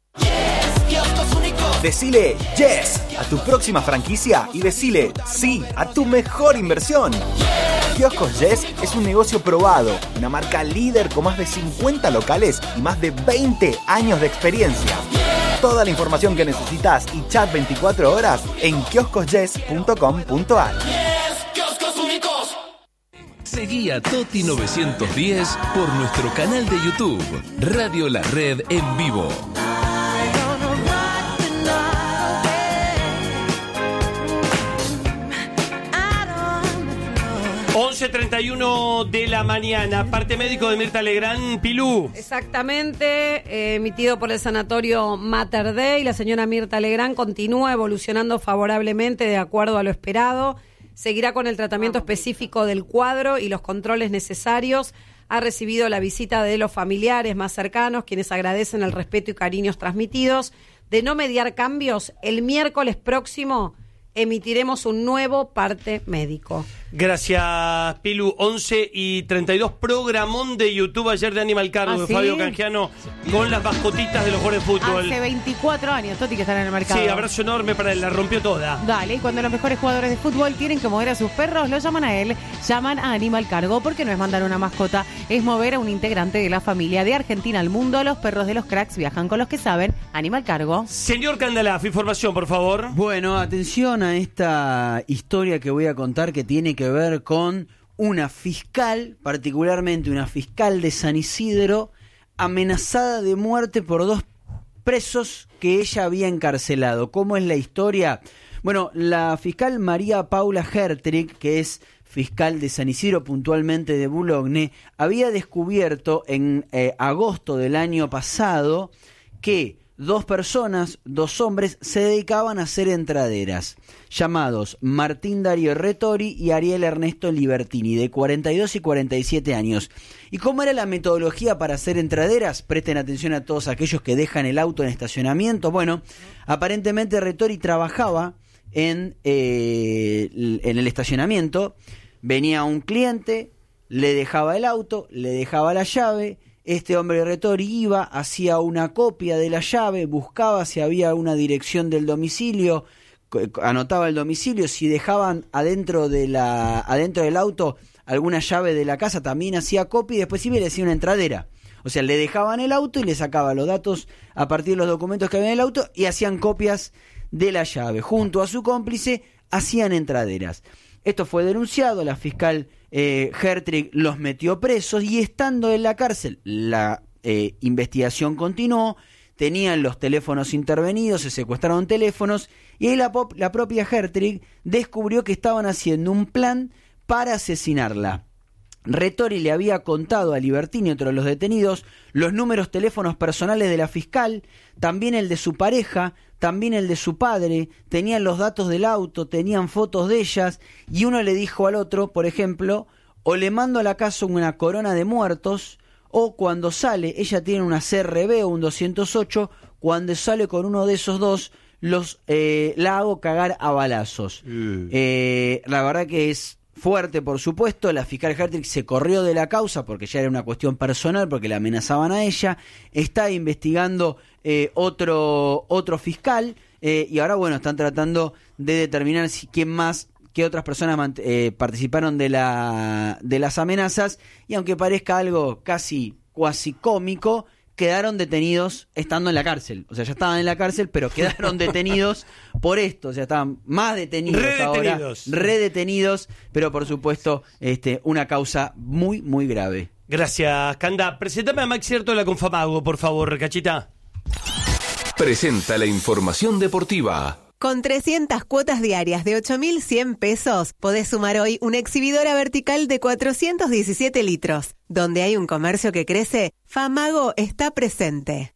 Decile yes a tu próxima franquicia y decile sí a tu mejor inversión. Kioscos Yes es un negocio probado, una marca líder con más de 50 locales y más de 20 años de experiencia. Toda la información que necesitas y chat 24 horas en kioscosyes.com.ar. Seguí a Toti 910 por nuestro canal de YouTube, Radio La Red en vivo. 11:31 de la mañana, parte médico de Mirta Legrand, Pilú. Exactamente, emitido por el sanatorio Mater Dei. La señora Mirta Legrand continúa evolucionando favorablemente de acuerdo a lo esperado. Seguirá con el tratamiento específico del cuadro y los controles necesarios. Ha recibido la visita de los familiares más cercanos, quienes agradecen el respeto y cariños transmitidos. De no mediar cambios, el miércoles próximo emitiremos un nuevo parte médico. Gracias, Pilu. 11:32, programón de YouTube ayer de Animal Cargo de ¿sí? Fabio Canjiano con las mascotitas de los jugadores de fútbol. Hace 24 años, Toti, que están en el mercado. Sí, abrazo enorme para él, la rompió toda. Dale, y cuando los mejores jugadores de fútbol tienen que mover a sus perros, lo llaman a él, llaman a Animal Cargo, porque no es mandar una mascota, es mover a un integrante de la familia. De Argentina al mundo, los perros de los cracks viajan con los que saben. Animal Cargo. Señor Candalaf, información, por favor. Bueno, atención a esta historia que voy a contar que tiene que ver con una fiscal, particularmente una fiscal de San Isidro, amenazada de muerte por 2 presos que ella había encarcelado. ¿Cómo es la historia? Bueno, la fiscal María Paula Hertrich, que es fiscal de San Isidro, puntualmente de Boulogne, había descubierto en agosto del año pasado que 2 personas, 2 hombres, se dedicaban a hacer entraderas, llamados Martín Darío Retori y Ariel Ernesto Libertini, de 42 y 47 años. ¿Y cómo era la metodología para hacer entraderas? Presten atención a todos aquellos que dejan el auto en estacionamiento. Bueno, aparentemente Retori trabajaba en el estacionamiento, venía un cliente, le dejaba el auto, le dejaba la llave. Este hombre Retori iba, hacía una copia de la llave, buscaba si había una dirección del domicilio, anotaba el domicilio, si dejaban adentro del auto alguna llave de la casa, también hacía copia y después iba y le hacía una entradera. O sea, le dejaban el auto y le sacaba los datos a partir de los documentos que había en el auto y hacían copias de la llave. Junto a su cómplice hacían entraderas. Esto fue denunciado, la fiscal Hertrich los metió presos y estando en la cárcel, la investigación continuó, tenían los teléfonos intervenidos, se secuestraron teléfonos y ahí la propia Hertrich descubrió que estaban haciendo un plan para asesinarla. Retori le había contado a Libertini, otro de los detenidos, los números teléfonos personales de la fiscal, también el de su pareja, también el de su padre, tenían los datos del auto, tenían fotos de ellas, y uno le dijo al otro, por ejemplo, o le mando a la casa una corona de muertos, o cuando sale, ella tiene una CRB o un 208, cuando sale con uno de esos dos, la hago cagar a balazos. La verdad que es fuerte, por supuesto. La fiscal Hertrich se corrió de la causa porque ya era una cuestión personal, porque la amenazaban a ella. Está investigando otro fiscal y ahora, bueno, están tratando de determinar qué otras personas participaron de las amenazas, y aunque parezca algo casi cómico, quedaron detenidos estando en la cárcel. O sea, ya estaban en la cárcel, pero quedaron detenidos por esto. O sea, estaban más detenidos ahora. Redetenidos, pero por supuesto, una causa muy, muy grave. Gracias, Canda. Presentame a Maxi Ertola con Famago, por favor, Cachita. Presenta la información deportiva. Con 300 cuotas diarias de 8.100 pesos, podés sumar hoy una exhibidora vertical de 417 litros. Donde hay un comercio que crece, Famago está presente.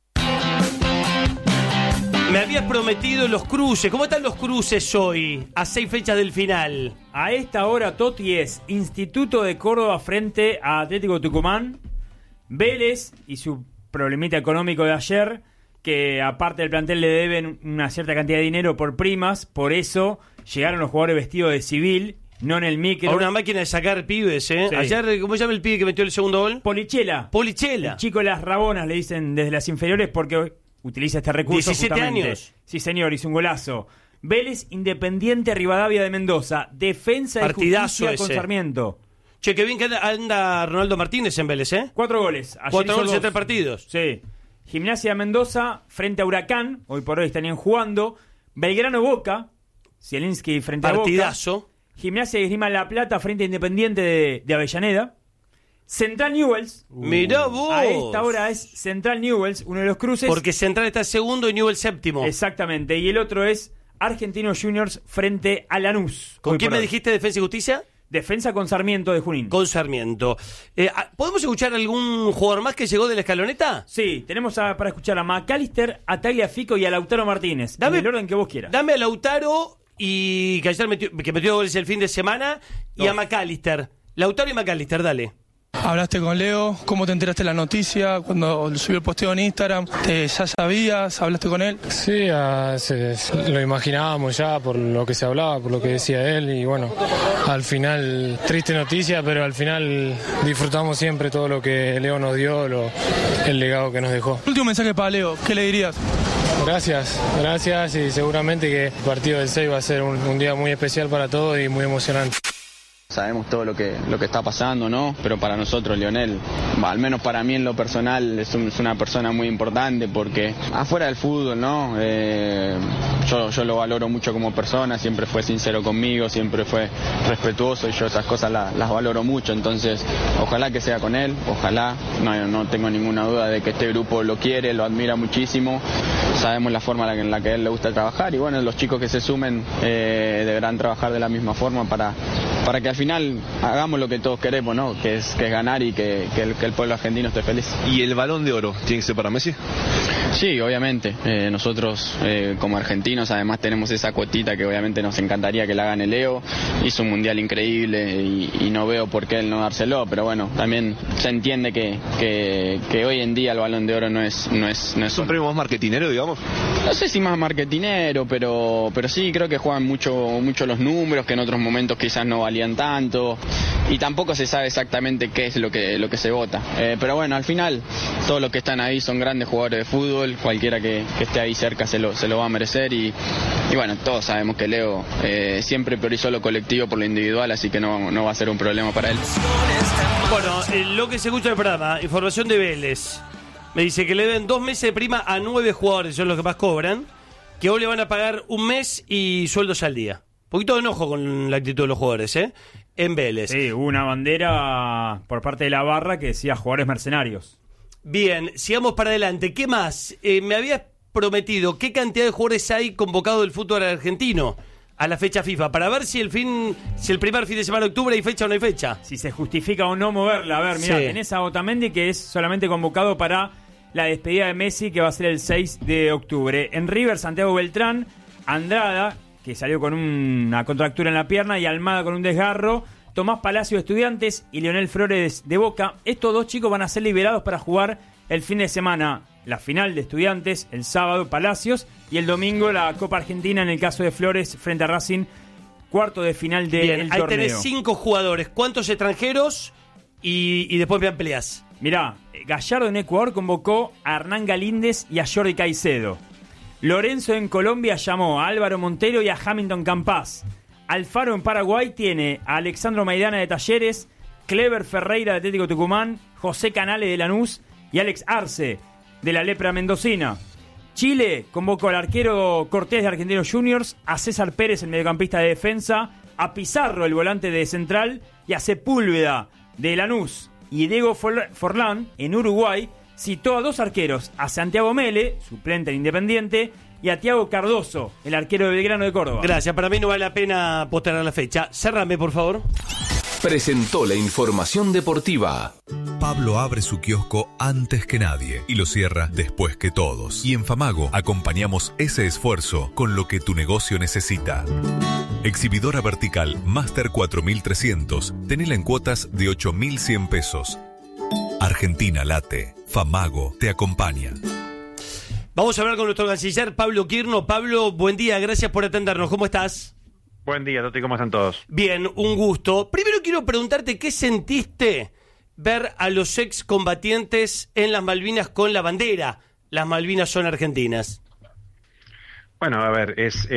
Me habías prometido los cruces. ¿Cómo están los cruces hoy, a 6 fechas del final? A esta hora, Toti, es Instituto de Córdoba frente a Atlético Tucumán, Vélez y su problemita económico de ayer, que aparte del plantel le deben una cierta cantidad de dinero por primas, por eso llegaron los jugadores vestidos de civil, no en el micro. Una máquina de sacar pibes, ¿eh? Sí. Ayer, ¿cómo se llama el pibe que metió el segundo gol? Polichela. El chico de las Rabonas, le dicen desde las inferiores, porque utiliza este recurso 17 justamente. años. Sí, señor, hizo un golazo. Vélez, Independiente, Rivadavia de Mendoza. Defensa de Justicia con Sarmiento. Che, qué bien que anda Ronaldo Martínez en Vélez, ¿eh? 4 goles. Ayer 4 goles en 2. 3 partidos. Sí. Gimnasia de Mendoza frente a Huracán, hoy por hoy estarían jugando. Belgrano Boca, Zielinski frente Partidazo. a Boca. Gimnasia de Esgrima La Plata frente a Independiente de Avellaneda. Central Newell's. Mirá vos. A esta hora es Central Newell's, uno de los cruces. Porque Central está segundo y Newell's séptimo. Exactamente. Y el otro es Argentinos Juniors frente a Lanús. ¿Con quién me dijiste Defensa y Justicia? Defensa con Sarmiento de Junín. Con Sarmiento. ¿Podemos escuchar algún jugador más que llegó de la escaloneta? Sí, tenemos para escuchar a McAllister, a Tagliafico y a Lautaro Martínez. En el orden que vos quieras. Dame a Lautaro, que ayer metió goles el fin de semana, y a McAllister. Lautaro y McAllister, dale. ¿Hablaste con Leo? ¿Cómo te enteraste de la noticia? Cuando subió el posteo en Instagram, ¿ya sabías? ¿Hablaste con él? Sí, lo imaginábamos ya por lo que se hablaba, por lo que decía él y bueno, al final, triste noticia, pero al final disfrutamos siempre todo lo que Leo nos dio, el legado que nos dejó. Último mensaje para Leo, ¿qué le dirías? Gracias y seguramente que el partido del 6 va a ser un día muy especial para todos y muy emocionante. Sabemos todo lo que está pasando, ¿no? Pero para nosotros, Lionel, al menos para mí en lo personal, es una persona muy importante porque afuera del fútbol, ¿no? Yo lo valoro mucho como persona, siempre fue sincero conmigo, siempre fue respetuoso y yo esas cosas las valoro mucho. Entonces, ojalá que sea con él, ojalá. No tengo ninguna duda de que este grupo lo quiere, lo admira muchísimo. Sabemos la forma en la que a él le gusta trabajar y bueno, los chicos que se sumen deberán trabajar de la misma forma para que al final hagamos lo que todos queremos, ¿no? Que es ganar y que el pueblo argentino esté feliz. ¿Y el Balón de Oro tiene que ser para Messi? Sí, obviamente. Nosotros como argentinos además tenemos esa cuotita que obviamente nos encantaría que la gane Leo. Hizo un mundial increíble y no veo por qué él no dárselo, pero bueno, también se entiende que hoy en día el Balón de Oro no es un premio más marketinero, digamos. No sé si más marketinero, pero sí creo que juegan mucho los números, que en otros momentos quizás no valían tanto y tampoco se sabe exactamente qué es lo que se vota. Pero bueno, al final todos los que están ahí son grandes jugadores de fútbol, cualquiera que esté ahí cerca se lo va a merecer y bueno, todos sabemos que Leo siempre priorizó lo colectivo por lo individual, así que no va a ser un problema para él. Bueno, lo que se escucha en el programa, información de Vélez. Me dice que le deben 2 meses de prima a 9 jugadores, son los que más cobran, que hoy le van a pagar 1 mes y sueldos al día. Un poquito de enojo con la actitud de los jugadores, en Vélez. Sí, hubo una bandera por parte de la barra que decía jugadores mercenarios. Bien, sigamos para adelante. ¿Qué más? Me habías prometido qué cantidad de jugadores hay convocados del fútbol argentino a la fecha FIFA, para ver si el primer fin de semana de octubre hay fecha o no hay fecha. Si se justifica o no moverla. A ver, mirá, tenés a Otamendi, que es solamente convocado para la despedida de Messi, que va a ser el 6 de octubre. En River, Santiago Beltrán, Andrada, que salió con una contractura en la pierna, y Almada con un desgarro, Tomás Palacio de Estudiantes y Leonel Flores de Boca. Estos 2 chicos van a ser liberados para jugar el fin de semana la final de Estudiantes, el sábado Palacios, y el domingo la Copa Argentina en el caso de Flores frente a Racing, cuarto de final del torneo. Ahí tenés 5 jugadores, ¿cuántos extranjeros? Y después me peleas. Mirá, Gallardo en Ecuador convocó a Hernán Galíndez y a Jordi Caicedo. Lorenzo en Colombia llamó a Álvaro Montero y a Hamilton Campas. Alfaro en Paraguay tiene a Alexandro Maidana de Talleres, Clever Ferreira de Atlético Tucumán, José Canales de Lanús y Alex Arce de la Lepra Mendocina. Chile convocó al arquero Cortés de Argentinos Juniors, a César Pérez, el mediocampista de defensa, a Pizarro, el volante de Central, y a Sepúlveda de Lanús. Y Diego Forlán, en Uruguay, citó a 2 arqueros, a Santiago Mele, suplente en Independiente, y a Thiago Cardoso, el arquero de Belgrano de Córdoba. Gracias, para mí no vale la pena postergar la fecha. Cerrame, por favor. Presentó la información deportiva. Pablo abre su kiosco antes que nadie y lo cierra después que todos. Y en Famago acompañamos ese esfuerzo con lo que tu negocio necesita. Exhibidora vertical Master 4300. Tenela en cuotas de 8.100 pesos. Argentina late. Famago te acompaña. Vamos a hablar con nuestro canciller Pablo Quirno. Pablo, buen día, gracias por atendernos. ¿Cómo estás? Buen día, Toti, ¿cómo están todos? Bien, un gusto. Primero quiero preguntarte, ¿qué sentiste ver a los excombatientes en las Malvinas con la bandera? Las Malvinas son argentinas. Bueno, a ver, es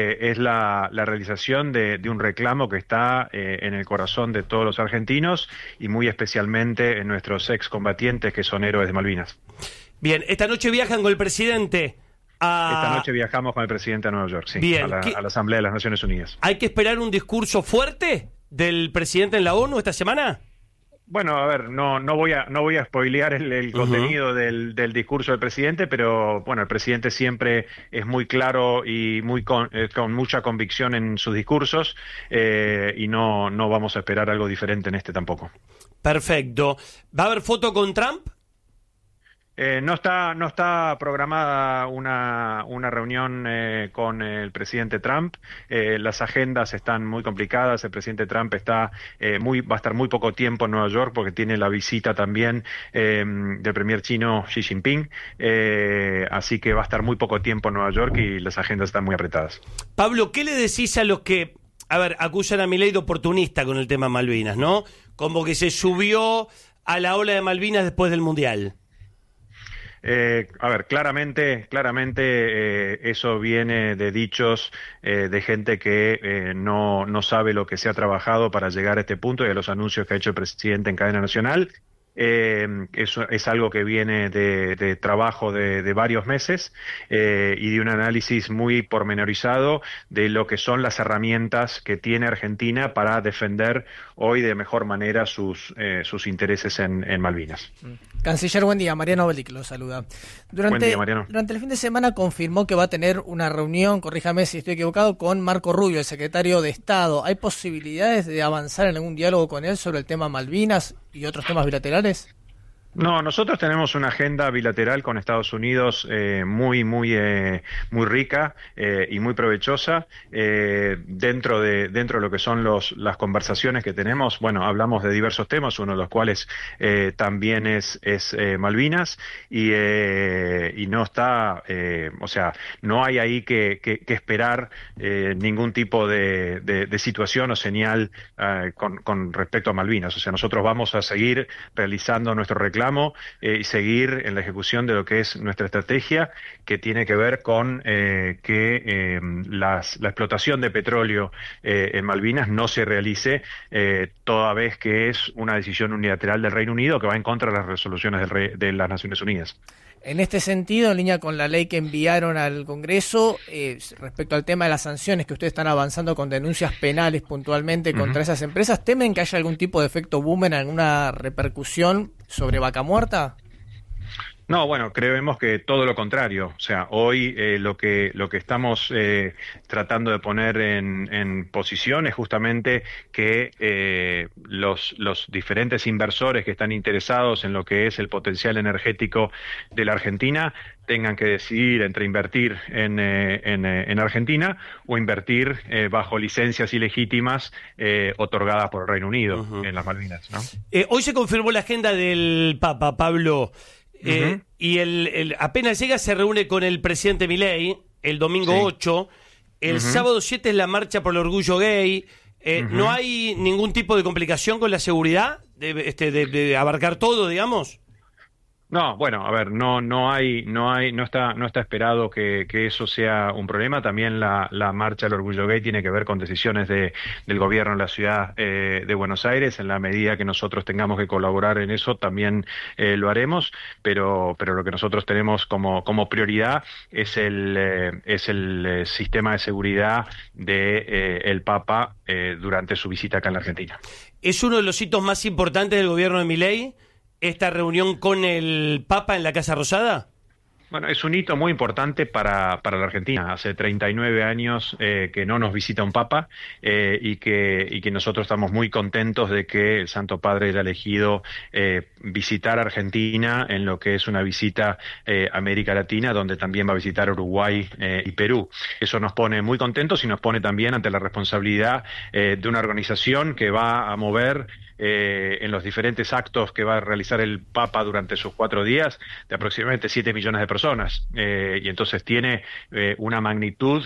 la realización de un reclamo que está en el corazón de todos los argentinos y muy especialmente en nuestros excombatientes que son héroes de Malvinas. Bien, esta noche viajan con el presidente Esta noche viajamos con el presidente a Nueva York, sí, bien, a la Asamblea de las Naciones Unidas. ¿Hay que esperar un discurso fuerte del presidente en la ONU esta semana? Bueno, a ver, no voy a spoilear el contenido del discurso del presidente, pero bueno, el presidente siempre es muy claro y con mucha convicción en sus discursos y no vamos a esperar algo diferente en este tampoco. Perfecto. ¿Va a haber foto con Trump? No está programada una reunión con el presidente Trump. Las agendas están muy complicadas. El presidente Trump va a estar muy poco tiempo en Nueva York porque tiene la visita también del premier chino Xi Jinping. Así que va a estar muy poco tiempo en Nueva York y las agendas están muy apretadas. Pablo, ¿qué le decís a los que, acusan a Milei de oportunista con el tema Malvinas, ¿no? Como que se subió a la ola de Malvinas después del Mundial. Claramente eso viene de dichos de gente que no sabe lo que se ha trabajado para llegar a este punto y a los anuncios que ha hecho el presidente en cadena nacional. Eso es algo que viene de trabajo de varios meses y de un análisis muy pormenorizado de lo que son las herramientas que tiene Argentina para defender hoy de mejor manera sus intereses en Malvinas. Canciller, buen día. Mariano Belic lo saluda. Buen día, Mariano. Durante el fin de semana confirmó que va a tener una reunión, corríjame si estoy equivocado, con Marco Rubio, el secretario de Estado. ¿Hay posibilidades de avanzar en algún diálogo con él sobre el tema Malvinas y otros temas bilaterales? No, nosotros tenemos una agenda bilateral con Estados Unidos muy rica y muy provechosa. Dentro de lo que son las conversaciones que tenemos, bueno, hablamos de diversos temas, uno de los cuales también es Malvinas y no está, no hay ahí que esperar ningún tipo de situación o señal con respecto a Malvinas. O sea, nosotros vamos a seguir realizando nuestro reclamo y seguir en la ejecución de lo que es nuestra estrategia, que tiene que ver con que la explotación de petróleo en Malvinas no se realice toda vez que es una decisión unilateral del Reino Unido que va en contra de las resoluciones de las Naciones Unidas. En este sentido, en línea con la ley que enviaron al Congreso, respecto al tema de las sanciones que ustedes están avanzando con denuncias penales puntualmente contra esas empresas, ¿temen que haya algún tipo de efecto boomerang, alguna repercusión sobre Vaca Muerta? No, bueno, creemos que todo lo contrario. O sea, hoy lo que estamos tratando de poner en posición es justamente que los diferentes inversores que están interesados en lo que es el potencial energético de la Argentina tengan que decidir entre invertir en Argentina o invertir bajo licencias ilegítimas otorgadas por el Reino Unido en las Malvinas, ¿no? Hoy se confirmó la agenda del Papa, Pablo. Y apenas llega se reúne con el presidente Milei el domingo 8, el sábado 7 es la marcha por el orgullo gay. ¿No hay ningún tipo de complicación con la seguridad de abarcar todo, digamos? No, bueno, a ver, no está esperado que eso sea un problema. También la marcha del Orgullo Gay tiene que ver con decisiones del gobierno en la ciudad de Buenos Aires. En la medida que nosotros tengamos que colaborar en eso, también lo haremos. Pero lo que nosotros tenemos como prioridad es el sistema de seguridad el Papa durante su visita acá en la Argentina. ¿Es uno de los hitos más importantes del gobierno de Milei esta reunión con el Papa en la Casa Rosada? Bueno, es un hito muy importante para la Argentina. Hace 39 años que no nos visita un Papa y que nosotros estamos muy contentos de que el Santo Padre haya elegido visitar Argentina en lo que es una visita a América Latina, donde también va a visitar Uruguay y Perú. Eso nos pone muy contentos y nos pone también ante la responsabilidad de una organización que va a mover en los diferentes actos que va a realizar el Papa durante sus 4 días de aproximadamente 7 millones de personas y entonces tiene una magnitud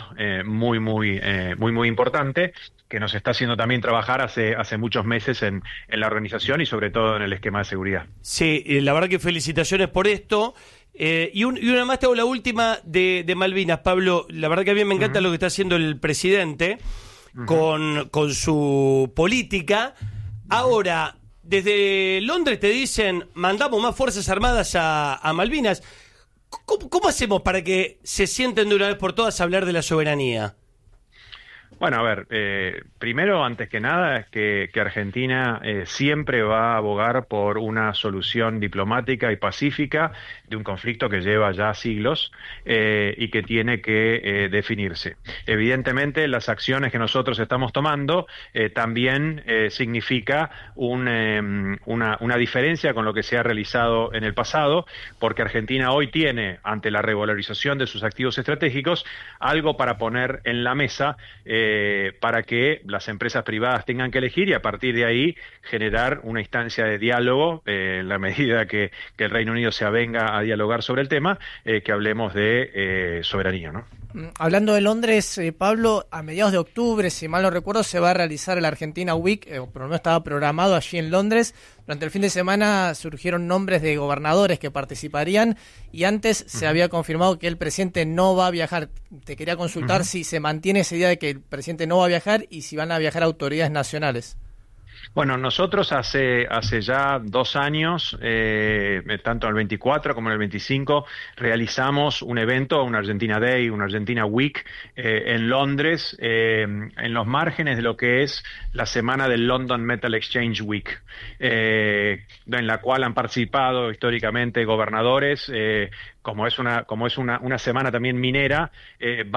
muy importante que nos está haciendo también trabajar hace muchos meses en la organización y sobre todo en el esquema de seguridad. Sí, la verdad que felicitaciones por esto. Y una más, te hago la última de Malvinas, Pablo. La verdad que a mí me encanta lo que está haciendo el presidente con su política. Ahora, desde Londres te dicen, mandamos más Fuerzas Armadas a Malvinas. ¿Cómo hacemos para que se sienten de una vez por todas a hablar de la soberanía? Bueno, a ver, primero, antes que nada, es que Argentina siempre va a abogar por una solución diplomática y pacífica de un conflicto que lleva ya siglos y que tiene que definirse. Evidentemente, las acciones que nosotros estamos tomando también significa una diferencia con lo que se ha realizado en el pasado, porque Argentina hoy tiene, ante la revalorización de sus activos estratégicos, algo para poner en la mesa para que las empresas privadas tengan que elegir y a partir de ahí generar una instancia de diálogo en la medida que el Reino Unido se avenga a dialogar sobre el tema, que hablemos de soberanía, ¿no? Hablando de Londres, Pablo, a mediados de octubre, si mal no recuerdo, se va a realizar el Argentina Week, pero no estaba programado allí en Londres. Durante el fin de semana surgieron nombres de gobernadores que participarían y antes se había confirmado que el presidente no va a viajar. Te quería consultar si se mantiene esa idea de que el presidente no va a viajar y si van a viajar autoridades nacionales. Bueno, nosotros hace ya 2 años, tanto en el 24 como en el 25, realizamos un evento, un Argentina Day, un Argentina Week, en Londres, en los márgenes de lo que es la semana del London Metal Exchange Week, en la cual han participado históricamente gobernadores, como es una semana también minera,